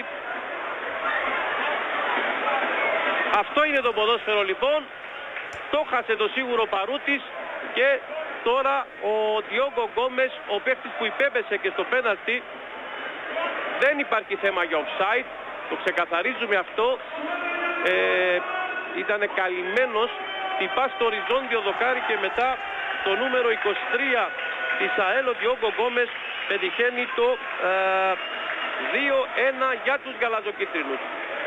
Speaker 1: Αυτό είναι το ποδόσφαιρο λοιπόν. Το χάσε το σίγουρο Παρούτης και τώρα ο Διόγκο Γκόμες, ο παίκτης που υπέπεσε και στο πέναλτι. Δεν υπάρχει θέμα για offside, το ξεκαθαρίζουμε αυτό. Ήταν καλυμμένος, τυπά στο οριζόντιο δοκάρι και μετά το νούμερο 23 της ΑΕΛ, ο Διόγκο Γκόμες, πετυχαίνει το 2-1 για τους γαλαζοκίτρινους.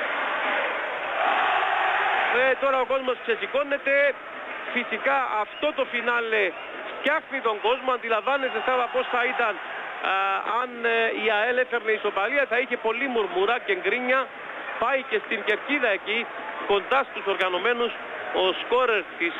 Speaker 1: Τώρα ο κόσμος ξεσηκώνεται. Φυσικά αυτό το φινάλε φτιάχνει τον κόσμο. Αντιλαμβάνεστε Σάβα πώς θα ήταν αν η ΑΕΛ έφερνε ισοπαλία? Θα είχε πολύ μουρμουρά και γκρίνια. Πάει και στην κερκίδα εκεί κοντά στους οργανωμένους ο σκόρερ της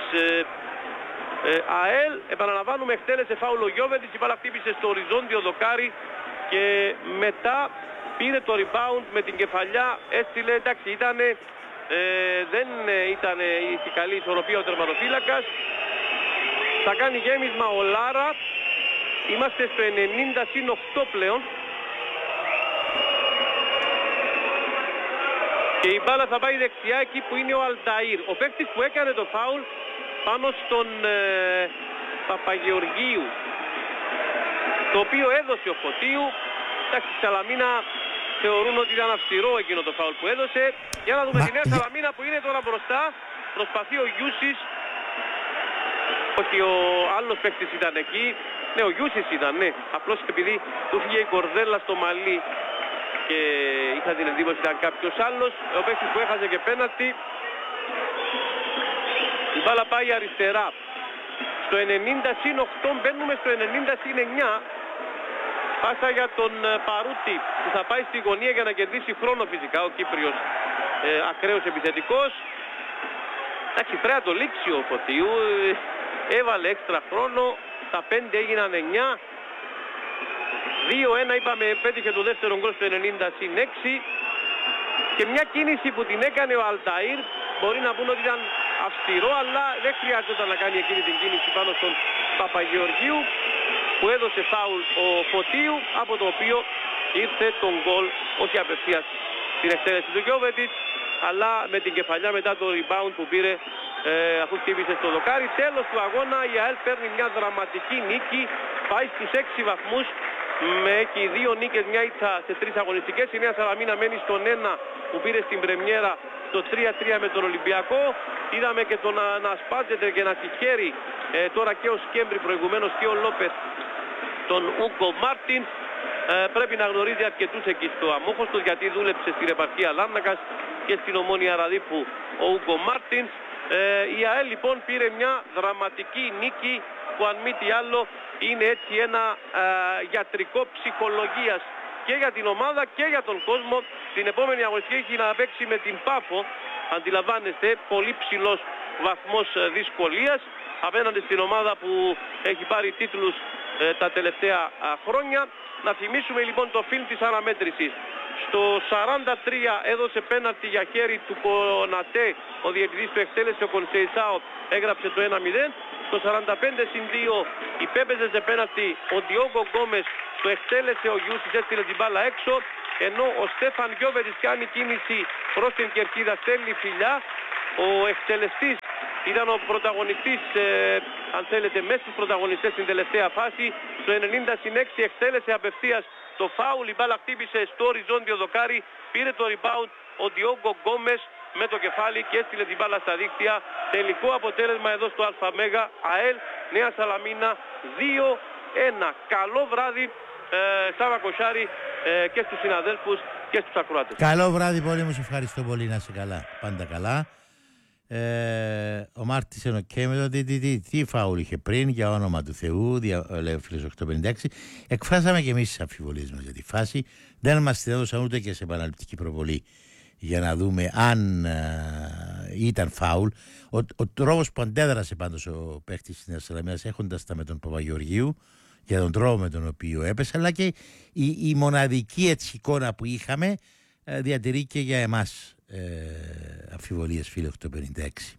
Speaker 1: ΑΕΛ. Επαναλαμβάνουμε, εκτέλεσε φάουλο Γιώβετης, η μπάλα χτύπησε στο οριζόντιο δοκάρι και μετά πήρε το rebound με την κεφαλιά, έστειλε, εντάξει, δεν ήταν η καλή ισορροπία ο τερματοφύλακας. Θα κάνει γέμισμα ο Λάρα. Είμαστε στο 90+8 πλέον. Και η μπάλα θα πάει δεξιά εκεί που είναι ο Αλταΐρ. Ο παίκτης που έκανε το φάουλ πάνω στον Παπαγεωργίου, το οποίο έδωσε ο Φωτίου. Εντάξει, η Σαλαμίνα θεωρούν ότι ήταν αυστηρό εκείνο το φάουλ που έδωσε. Για να δούμε τη Νέα Σαλαμίνα που είναι τώρα μπροστά. Προσπαθεί ο Γιούσης. Όχι, ο άλλος παίκτης ήταν εκεί. Ναι, ο Γιούσης ήταν, ναι. Απλώς επειδή του φύγε η κορδέλα στο μαλλί και είχα την εντύπωση ότι ήταν κάποιος άλλος. Ο παίκτης που έχασε και πέναλτι. Η μπάλα πάει αριστερά. Στο 90+8 μπαίνουμε στο 90+9. Πάσα για τον Παρούτη που θα πάει στη γωνία για να κερδίσει χρόνο φυσικά. Ο Κύπριος ακραίος επιθετικός. Εντάξει, πρέπει να το λήξει ο Φωτίου. Έβαλε έξτρα χρόνο. Τα 5 έγιναν 9. 2-1 είπαμε, πέτυχε το δεύτερο γκολ στο 90+6. Και μια κίνηση που την έκανε ο Αλταΐρ, μπορεί να πούνε ότι ήταν αυστηρό, αλλά δεν χρειάζεται να κάνει εκείνη την κίνηση πάνω στον Παπαγεωργίου, που έδωσε φάουλ ο Φωτίου, από το οποίο ήρθε τον γκολ, όχι απευθείας την εκτέλεση του Γιώβετιτς, αλλά με την κεφαλιά μετά το rebound που πήρε αφού χτύπησε στο δοκάρι. Τέλος του αγώνα, η ΑΕΛ παίρνει μια δραματική νίκη, πάει στους 6 βαθμούς, με και οι 2 νίκες, μια ήττα σε 3 αγωνιστικές. Η Νέα Σαλαμίνα μένει στον 1 που πήρε στην πρεμιέρα, στο 3-3 με τον Ολυμπιακό. Είδαμε και τον να σπάζεται και να συγχαίρει τώρα και ο Σκέμπρη, προηγουμένως και ο Λόπες, τον Ούγκο Μάρτιν. Πρέπει να γνωρίζει αρκετούς εκεί στο Αμόχωστο, γιατί δούλεψε στην επαρχία Λάρνακας και στην Ομόνια Ραδίπου ο Ούγκο Μάρτιν. Η ΑΕΛ λοιπόν πήρε μια δραματική νίκη που αν μη τι άλλο είναι έτσι ένα γιατρικό ψυχολογίας και για την ομάδα και για τον κόσμο. Την επόμενη αγωνιστική έχει να παίξει με την Πάφο, αντιλαμβάνεστε, πολύ ψηλός βαθμός δυσκολίας απέναντι στην ομάδα που έχει πάρει τίτλους τα τελευταία χρόνια. Να θυμίσουμε λοιπόν το φιλμ της αναμέτρησης. Στο 43 έδωσε πέναλτι για χέρι του Κονατέ, ο διαιτητής του εκτέλεσε, ο Κονσεϊσάο έγραψε το 1-0. Στο 45-2 υπέπαιζε σε πέναλτι ο Διόγκο Γκόμες, το εκτέλεσε ο Γιούσης, έστειλε την μπάλα έξω, ενώ ο Στέφαν Γιώβετης κάνει κίνηση προς την κερκίδα, στέλνει φιλιά. Ο εκτελεστής ήταν ο πρωταγωνιστής, αν θέλετε, μέσα στους πρωταγωνιστές στην τελευταία φάση. Στο 90-6 εκτέλεσε απευθείας το φάουλ, η μπάλα χτύπησε στο οριζόντιο δοκάρι, πήρε το rebound ο Διόγκο Γκόμες με το κεφάλι και έστειλε την μπάλα στα δίκτυα. Τελικό αποτέλεσμα εδώ στο ΑΜΕΓΑ, ΑΕΛ Νέα Σαλαμίνα 2-1. Καλό βράδυ Σάβα Κοσάρη και στους συναδέλφους και στους ακροατές.
Speaker 2: Καλό βράδυ πολύ, μου σε ευχαριστώ πολύ, να είσαι καλά, πάντα καλά. Ο Μάρτης είναι ok με το τι φάουλ είχε πριν, για όνομα του Θεού, λέει ο φίλος 856. Εκφράσαμε και εμείς τις αμφιβολίες μας για τη φάση. Δεν μας την έδωσαν ούτε και σε επαναληπτική προβολή για να δούμε αν ήταν φάουλ. Ο τρόπος που αντέδρασε πάντως ο παίκτης της Νέας Σαλαμίνας, έχοντας τα με τον Παπαγεωργίου, για τον τρόπο με τον οποίο έπεσε, αλλά και η μοναδική έτσι εικόνα που είχαμε διατηρεί και για εμάς αμφιβολίες, φίλε 856.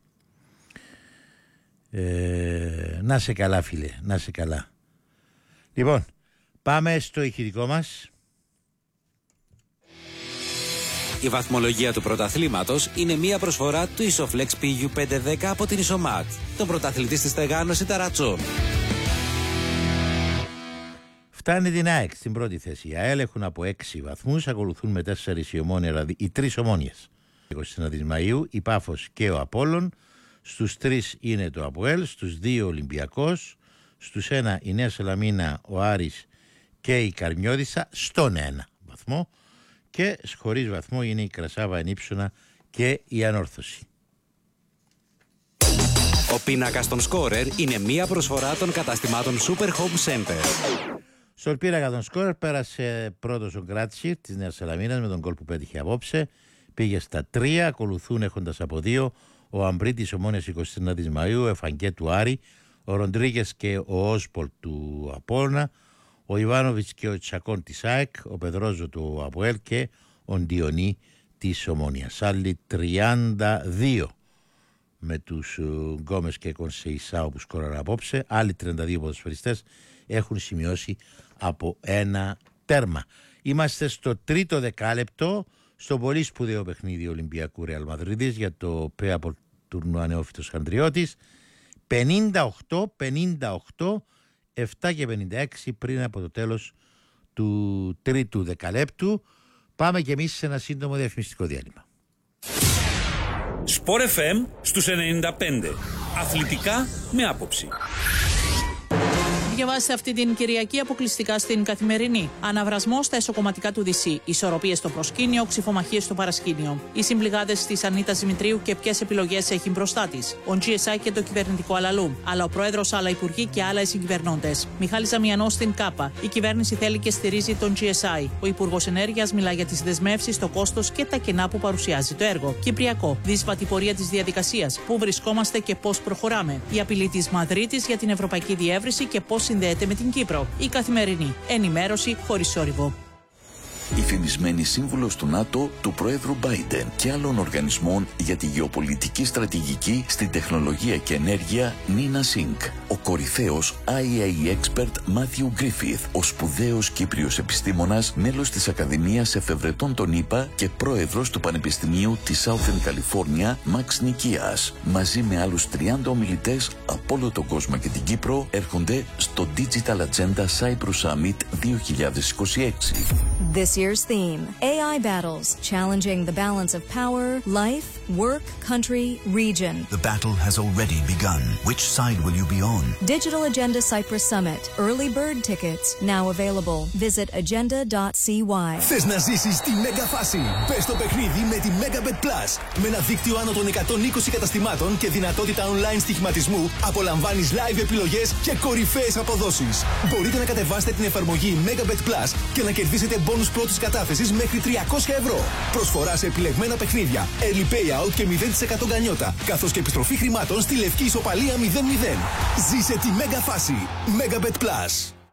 Speaker 2: Να σε καλά, φίλε, να σε καλά. Λοιπόν, πάμε στο ηχητικό μας.
Speaker 3: Η βαθμολογία του πρωταθλήματος είναι μία προσφορά του Isoflex PU510 από την Isomat, τον πρωταθλητή στη στεγάνωση ταρατσών.
Speaker 2: Φτάνει την ΑΕΚ στην πρώτη θέση. Οι ΑΕΛ έχουν από 6 βαθμούς, ακολουθούν με 4 οι 3 Ομόνιες. 29 Μαΐου η Πάφος και ο Απόλλων, στους 3 είναι το ΑΠΟΕΛ, στους 2 Ολυμπιακός, στους 1 η Νέα Σαλαμίνα, ο Άρης και η Καρμιώδισσα στον 1 βαθμό, και χωρίς βαθμό είναι η Κρασάβα, Ενίψωνα και η Ανόρθωση.
Speaker 3: Ο πίνακας των σκόρερ είναι μία προσφορά των καταστημάτων Super Home Center.
Speaker 2: Στον πίνακα των σκόρερ πέρασε πρώτος ο Γκράτσιρ της Νέας Σαλαμίνας με τον γκολ που πέτυχε απόψε. Πήγε στα 3, ακολουθούν έχοντας από 2 ο Αμπρίτης Ομόνιας 29 Μαΐου, ο Εφανκέ του Άρη, ο Ροντρίγκες και ο Όσπολ του Απόλλωνα, ο Ιβάνοβιτς και ο Τσακών της ΑΕΚ, ο Πεδρόζο του Αποέλ και ο Ντιονί της Ομόνιας. Άλλοι 32 με τους Γκόμες και Κονσεϊσάου που σκόραραν απόψε. Άλλοι 32 ποδοσφαιριστές έχουν σημειώσει από 1 τέρμα. Είμαστε στο τρίτο δεκάλεπτο στο πολύ σπουδαίο παιχνίδι Ολυμπιακού Ρεάλ Μαδρίδης για το ΠΕΑΠΟ τουρνουά Νεόφυτος Χανδριώτης. 58-58, 7 και 56 πριν από το τέλος του τρίτου δεκαλέπτου. Πάμε και εμείς σε ένα σύντομο διαφημιστικό διάλειμμα.
Speaker 4: Σπορ FM στους 95. Αθλητικά με άποψη.
Speaker 5: Διαβάστε αυτή την Κυριακή αποκλειστικά στην Καθημερινή. Αναβρασμό στα εσωκομματικά του Δυσί. Ισορροπίες στο προσκήνιο, ξυφομαχίες στο παρασκήνιο. Οι συμπληγάδες της Ανίτας Δημητρίου και ποιες επιλογές έχει μπροστά της. Ο GSI και το κυβερνητικό αλαλού. Αλλά ο πρόεδρος, άλλα υπουργοί και άλλα συγκυβερνώντες. Μιχάλης Ζαμιανός στην ΚΑΠΑ. Η κυβέρνηση θέλει και στηρίζει τον GSI. Ο Υπουργός Ενέργειας μιλά για τις δεσμεύσεις, το κόστος και τα κενά που παρουσιάζει το έργο. Κυπριακό. Δύσβατη πορεία της διαδικασίας. Πού βρισκόμαστε και πώς προχωράμε. Η απειλή της Μαδρίτης για την ευρωπαϊκή διεύρυνση και πώς συνδέεται με την Κύπρο. Η Καθημερινή. Ενημέρωση χωρίς θόρυβο.
Speaker 6: Η φημισμένη σύμβουλος του ΝΑΤΟ, του Προέδρου Biden και άλλων οργανισμών για τη γεωπολιτική στρατηγική στην τεχνολογία και ενέργεια, Νίνα Σινκ. Ο κορυφαίος IAEA expert Μάθιου Γκρίφιθ, ο σπουδαίος Κύπριος επιστήμονας, μέλος της Ακαδημίας Εφευρετών των ΗΠΑ και πρόεδρος του Πανεπιστημίου της Southern California, Μαξ Νικίας. Μαζί με άλλους 30 ομιλητές από όλο τον κόσμο και την Κύπρο, έρχονται στο Digital Agenda Cyprus Summit 2026.
Speaker 7: This year's theme, AI battles, challenging the balance of power, life, work, country, region.
Speaker 8: The battle has already begun. Which side will you be on?
Speaker 7: Digital Agenda Cyprus Summit. Early bird tickets now available. Visit agenda.cy.
Speaker 8: Θες να ζήσεις τη μέγα φάση? Πες το παιχνίδι με τη Megabet Plus. Με ένα δίκτυο άνω των 120 καταστημάτων και δυνατότητα online στοιχηματισμού, απολαμβάνεις live επιλογές και κορυφαίες αποδόσεις. Μπορείτε να κατεβάσετε την εφαρμογή Megabet Plus και να κερδίσετε bonus πρώτης κατάθεσης μέχρι 300 ευρώ. Προσφορά σε επιλεγμένα παιχνίδια, early payout και 0% γκανιότα, καθώς και επιστροφή χρημάτων στη λευκή ισοπαλία 0-0. Ζήσε τη μέγα φάση. Megabet Plus.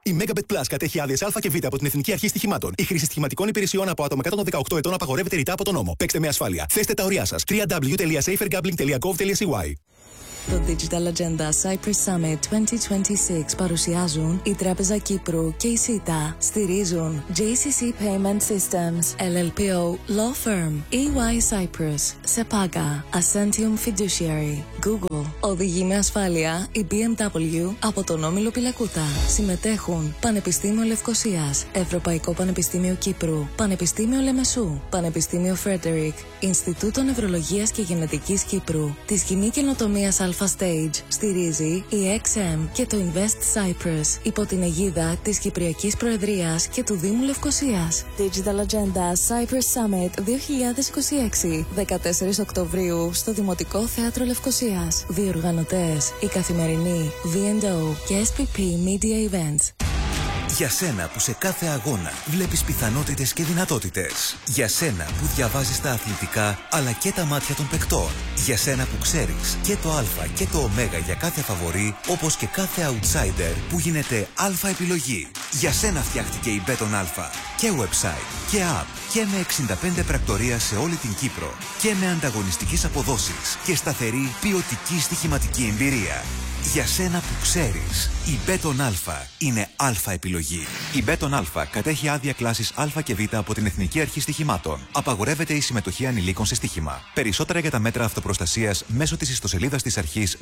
Speaker 8: Η Megabet Plus κατέχει άδειες Α και Β από την Εθνική Αρχή Στοιχημάτων. Η χρήση στοιχηματικών υπηρεσιών από άτομα κάτω των 18 ετών απαγορεύεται ρητά από τον νόμο. Παίξτε με ασφάλεια. Θέστε τα ωριά σας. www.safergambling.gov.cy.
Speaker 9: Το Digital Agenda Cyprus Summit 2026 παρουσιάζουν η Τράπεζα Κύπρου και η ΣΥΤΑ. Στηρίζουν JCC Payment Systems, LLPO Law Firm, EY Cyprus, SEPAGA, Ascentium Fiduciary, Google. Οδηγεί με ασφάλεια η BMW από τον Όμιλο Πυλακούτα. Συμμετέχουν Πανεπιστήμιο Λευκωσίας, Ευρωπαϊκό Πανεπιστήμιο Κύπρου, Πανεπιστήμιο Λεμεσού, Πανεπιστήμιο Φρέντερικ, Ινστιτούτο Νευρολογίας και Γενετικής Κύπρου, τη Σκηνή Καινοτομίας Alpha Stage στηρίζει η XM και το Invest Cyprus υπό την αιγίδα της Κυπριακής Προεδρίας και του Δήμου Λευκωσίας. Digital Agenda Cyprus Summit 2026, 14 Οκτωβρίου στο Δημοτικό Θέατρο Λευκωσίας. Διοργανωτές η Καθημερινή, V&O και SPP Media Events.
Speaker 10: Για σένα που σε κάθε αγώνα βλέπεις πιθανότητες και δυνατότητες. Για σένα που διαβάζεις τα αθλητικά αλλά και τα μάτια των παικτών. Για σένα που ξέρεις και το Α και το Ω για κάθε φαβορί, όπως και κάθε outsider που γίνεται Α επιλογή. Για σένα φτιάχτηκε η Μπέτον Α. Και website και app και με 65 πρακτορία σε όλη την Κύπρο. Και με ανταγωνιστικές αποδόσεις και σταθερή ποιοτική στοιχηματική εμπειρία. Για σένα που ξέρεις, η Μπέτον Α είναι Α επιλογή. Η Μπέτον Α κατέχει άδεια κλάσης Α και Β από την Εθνική Αρχή Στοιχημάτων. Απαγορεύεται η συμμετοχή ανηλίκων σε στοίχημα. Περισσότερα για τα μέτρα αυτοπροστασίας μέσω της ιστοσελίδας της αρχής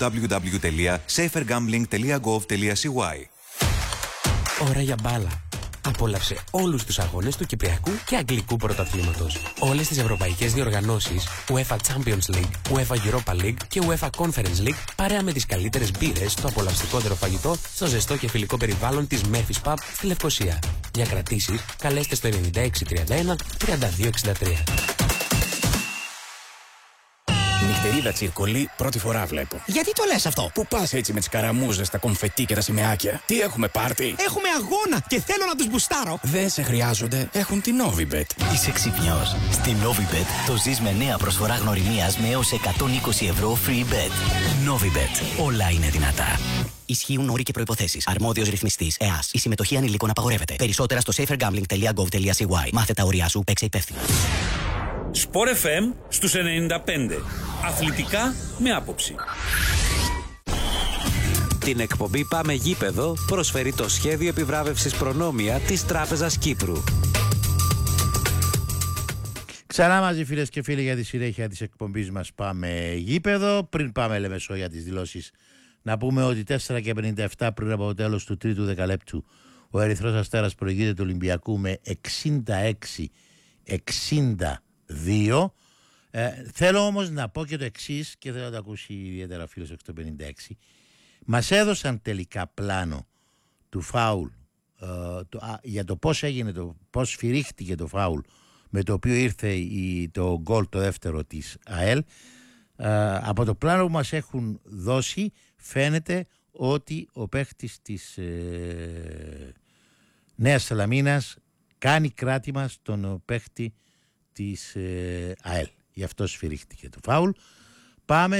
Speaker 10: www.safergambling.gov.cy.
Speaker 11: Ώρα για μπάλα. Απόλαυσε όλους τους αγώνες του Κυπριακού και Αγγλικού Πρωταθλήματος. Όλες τις ευρωπαϊκές διοργανώσεις, UEFA Champions League, UEFA Europa League και UEFA Conference League, παρέα με τις καλύτερες μπύρες, στο απολαυστικότερο φαγητό, στο ζεστό και φιλικό περιβάλλον της Memphis Pub στη Λευκωσία. Για κρατήσεις, καλέστε στο 9631 3263.
Speaker 12: Νυχτερίδα τσιρκολί, πρώτη φορά βλέπω.
Speaker 13: Γιατί το λες αυτό?
Speaker 12: Πού πας έτσι με τις καραμούζες, τα κομφετί και τα σημαίακια? Τι έχουμε πάρτι?
Speaker 13: Έχουμε αγώνα και θέλω να τους μπουστάρω.
Speaker 12: Δεν σε χρειάζονται, έχουν την Novibet.
Speaker 14: Είσαι ξυπνιός. Στη Novibet το ζεις με νέα προσφορά γνωριμίας με έως 120 ευρώ free bet. Novibet. Όλα είναι δυνατά. Ισχύουν όροι και προϋποθέσεις. Αρμόδιος ρυθμιστής ΕΑΣ. Η συμμετοχή ανηλίκων απαγορεύεται. Περισσότερα στο safergambling.gov.cy. Μάθε τα ωριά σου, παίξε υπεύθυνα.
Speaker 4: Sport FM στους 95. Αθλητικά με άποψη.
Speaker 3: Την εκπομπή Πάμε Γήπεδο προσφέρει το σχέδιο επιβράβευσης προνόμια της Τράπεζας Κύπρου.
Speaker 2: Ξανά μαζί φίλες και φίλοι για τη συνέχεια της εκπομπής μας Πάμε Γήπεδο. Πριν πάμε Λεμεσό για τις δηλώσεις, να πούμε ότι 4:57 πριν από το τέλος του τρίτου δεκαλέπτου ο Ερυθρός Αστέρας προηγείται του Ολυμπιακού με 66-62. Θέλω όμως να πω και το εξής, και θέλω να το ακούσει ιδιαίτερα φίλος 856. Μας έδωσαν τελικά πλάνο του φάουλ για το πώς έγινε, πώς σφυρίχτηκε το φάουλ με το οποίο ήρθε το γκολ το δεύτερο της ΑΕΛ. Από το πλάνο που μας έχουν δώσει φαίνεται ότι ο παίχτης της Νέας Σαλαμίνας κάνει κράτημα στον παίχτη της ΑΕΛ. Γι' αυτό σφυρίχτηκε το φάουλ. Πάμε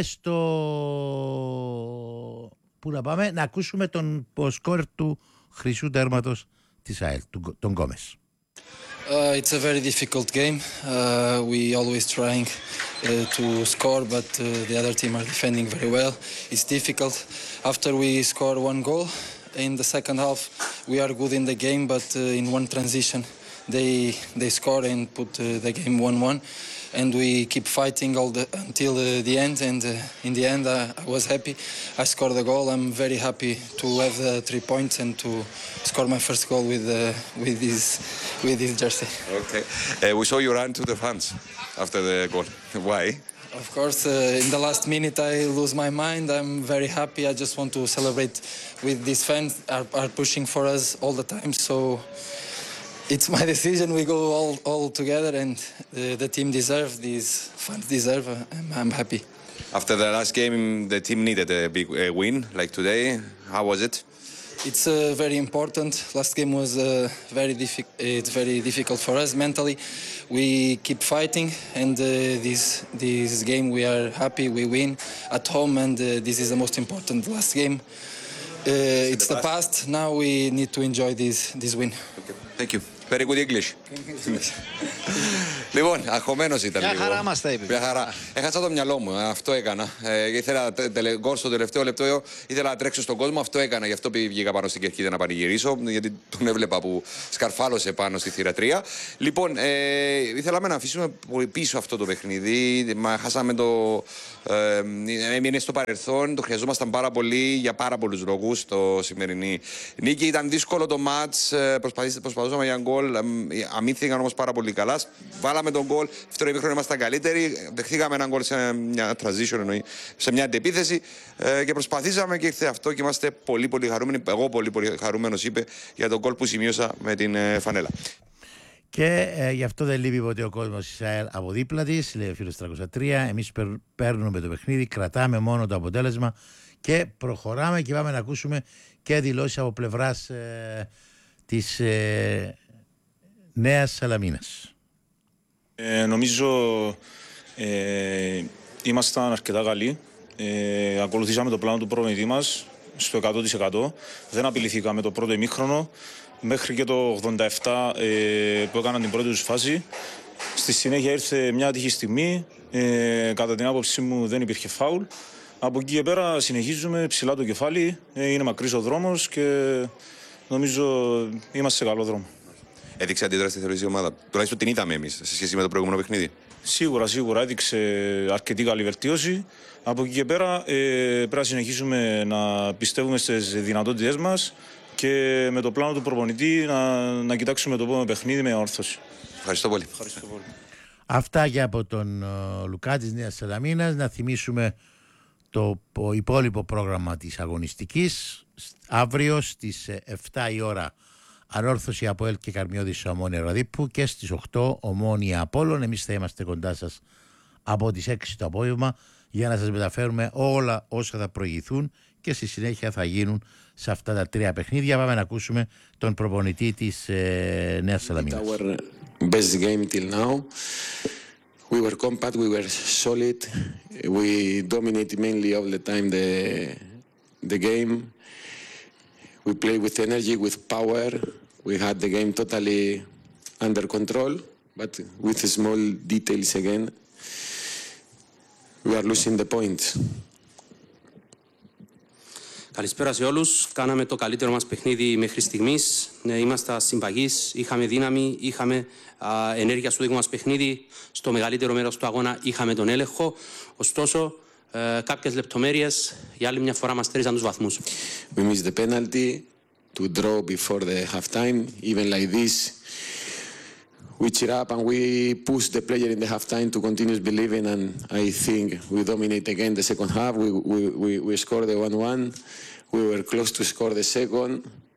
Speaker 2: πού να πάμε? Να ακούσουμε τον σκορ του χρυσού τέρματος της ΑΕΛ, τον Γκόμες.
Speaker 15: It's a very difficult game. We always trying to score, but the other team are defending very well. It's difficult. After we score one goal in the second half, we are good in the game, but in one transition, they score and put the game 1-1. And we keep fighting until the end. And in the end, I was happy. I scored the goal. I'm very happy to have 3 points and to score my first goal with this jersey.
Speaker 16: Okay. We saw you run to the fans after the goal. Why?
Speaker 15: Of course, in the last minute, I lose my mind. I'm very happy. I just want to celebrate with these fans. Are pushing for us all the time. So. It's my decision. We go all together, and the team deserves. These fans deserve. I'm happy.
Speaker 16: After the last game, the team needed a big win, like today. How was it?
Speaker 15: It's very important. Last game was it's very difficult for us mentally. We keep fighting, and this game we are happy. We win at home, and this is the most important last game. It's the past. Now we need to enjoy this win.
Speaker 16: Okay. Thank you. Very good English. Λοιπόν, αγχωμένος ήταν λίγο.
Speaker 17: Μια χαρά μας τα είπε.
Speaker 16: Μια χαρά. Έχασα το μυαλό μου, αυτό έκανα. Ήθελα γκολ στο τελευταίο λεπτό, ήθελα να τρέξω στον κόσμο, αυτό έκανα. Γι' αυτό βγήκα πάνω στην κερκίδα να πανηγυρίσω, γιατί τον έβλεπα που σκαρφάλωσε πάνω στη θηρατρία. Λοιπόν, ήθελαμε να αφήσουμε πίσω αυτό το παιχνίδι. Χάσαμε το. Έμεινε στο παρελθόν, το χρειαζόμασταν πάρα πολύ για πάρα πολλούς λόγους το σημερινή νίκη. Ήταν δύσκολο το μάτς, προσπαθούσαμε για γκολ, αμήνθηκαν όμως πάρα πολύ καλά. Βάλαμε τον γκολ, δεύτερο ημίχρονο ήμασταν καλύτεροι. Δεχτήκαμε έναν γκολ σε μια transition, εννοεί, σε μια αντεπίθεση και προσπαθήσαμε και ήρθε αυτό και είμαστε πολύ πολύ χαρούμενοι. Εγώ πολύ πολύ χαρούμενος, είπε, για τον γκολ που σημείωσα με την φανέλα.
Speaker 2: Και γι' αυτό δεν λείπει ποτέ ο κόσμος της ΑΕΛ από δίπλα της, λέει ο φίλος 303. Εμείς παίρνουμε το παιχνίδι, κρατάμε μόνο το αποτέλεσμα και προχωράμε και πάμε να ακούσουμε και δηλώσεις από πλευράς της Νέας Σαλαμίνας.
Speaker 18: Νομίζω ήμασταν αρκετά καλοί. Ακολουθήσαμε το πλάνο του προπονητή μας στο 100%. Δεν απειληθήκαμε το πρώτο ημίχρονο μέχρι και το 87 που έκαναν την πρώτη τους φάση. Στη συνέχεια ήρθε μια άτυχη στιγμή. Κατά την άποψή μου δεν υπήρχε φάουλ. Από εκεί και πέρα συνεχίζουμε ψηλά το κεφάλι. Είναι μακρύς ο δρόμος και νομίζω είμαστε σε καλό δρόμο.
Speaker 16: Έδειξε αντίδραση, θεωρείς, η ομάδα. Τουλάχιστον την είδαμε εμείς σε σχέση με το προηγούμενο παιχνίδι.
Speaker 18: Σίγουρα έδειξε αρκετή καλή βελτίωση. Από εκεί και πέρα πρέπει να συνεχίσουμε να πιστεύουμε στις δυνατότητές μας και με το πλάνο του προπονητή να κοιτάξουμε το επόμενο παιχνίδι με όρθωση.
Speaker 16: Ευχαριστώ πολύ.
Speaker 2: Αυτά και από τον Λουκά της Νέας Σαλαμίνας. Να θυμίσουμε το υπόλοιπο πρόγραμμα της αγωνιστικής. Αύριο στις 7 η ώρα Ανόρθωση ΑΠΟΕΛ και Καρμιώδης Ομόνια Ραδίππου και στις 8 Ομόνια Απόλλων. Εμείς θα είμαστε κοντά σας από τις 6 το απόγευμα για να σας μεταφέρουμε όλα όσα θα προηγηθούν και στη συνέχεια θα γίνουν σε αυτά τα τρία παιχνίδια. Πάμε να ακούσουμε τον προπονητή της Νέας Σαλαμίνας.
Speaker 19: Our best game till now. We were compact, we were solid. We dominated mainly all the time the game. We played with energy, with power. We had the game totally under control, but with small details again. We are losing the points.
Speaker 20: Καλησπέρα σε όλους. Κάναμε το καλύτερο μας παιχνίδι μέχρι στιγμής. Είμαστε συμπαγείς, είχαμε δύναμη, είχαμε ενέργεια στο δικό μας παιχνίδι. Στο μεγαλύτερο μέρος του αγώνα είχαμε τον έλεγχο. Ωστόσο, κάποιες λεπτομέρειες για άλλη μια φορά μας στέριζαν τους βαθμούς.
Speaker 19: We missed the penalty to draw before the halftime. Even like this, we cheer up and we push the player in the halftime to continue believing, and I think we dominate again the second half. We scored the 1-1. We were close to score the second.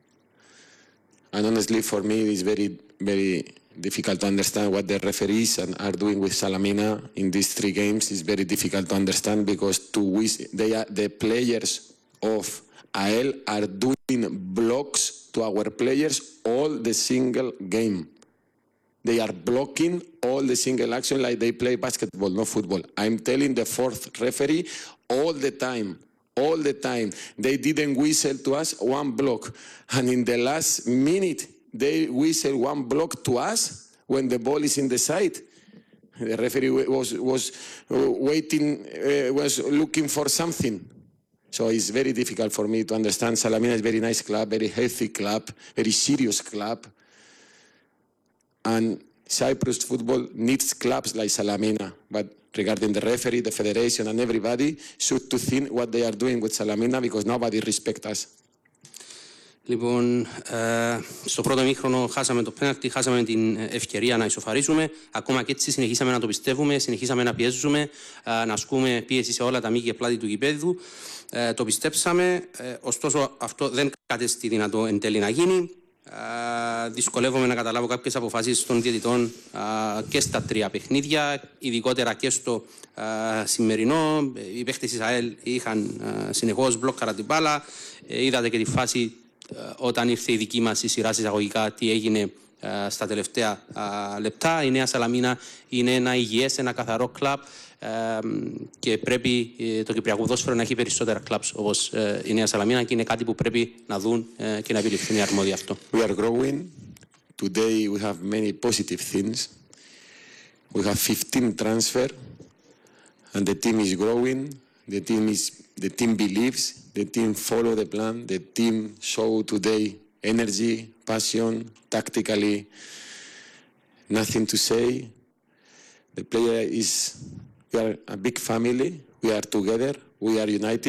Speaker 19: And honestly, for me, it's very, very difficult to understand what the referees are doing with Salamina in these 3 games. It's very difficult to understand because the players of AEL are doing blocks to our players all the single game. They are blocking all the single action like they play basketball, not football. I'm telling the 4th referee all the time. All the time. They didn't whistle to us one block. And in the last minute, they whistle one block to us when the ball is in the side. The referee was waiting, was looking for something. So it's very difficult for me to understand. Salamina is a very nice club, very healthy club, very serious club. And Cyprus football needs clubs like Salamina. But regarding the referee, the federation and everybody should to think what they are doing with Salamina because nobody respects us.
Speaker 20: Λοιπόν, στο πρώτο ημίχρονο χάσαμε το πέναλτι, χάσαμε την ευκαιρία να ισοφαρίσουμε. Ακόμα και έτσι συνεχίσαμε να το πιστεύουμε, συνεχίσαμε να πιέζουμε, να ασκούμε πίεση σε όλα τα μήκη και πλάτη του γηπέδου. Το πιστέψαμε, ωστόσο αυτό δεν κατέστη δυνατό εν τέλει να γίνει. Δυσκολεύομαι να καταλάβω κάποιες αποφάσεις των διαιτητών και στα 3 παιχνίδια, ειδικότερα και στο σημερινό. Οι παίχτες της ΑΕΛ είχαν συνεχώς μπλόκαρα την μπάλα. Είδατε και τη φάση όταν ήρθε η δική μας η σειρά εισαγωγικά, τι έγινε στα τελευταία λεπτά. Η Νέα Σαλαμίνα είναι ένα υγιές, ένα καθαρό κλαμπ και πρέπει το κυπριακό ποδόσφαιρο να έχει περισσότερα κλαμπs όπως η Νέα Σαλαμίνα και είναι κάτι που πρέπει να δουν και να επιληφθούν οι αρμόδιοι αυτό.
Speaker 19: We are growing. Today we have many positive things. We have 15 transfer and the team is growing. The team believes, the team follow the plan, the team show today energy, passion, tactically, nothing to say. The player is, we are a big family, we are together, we are united.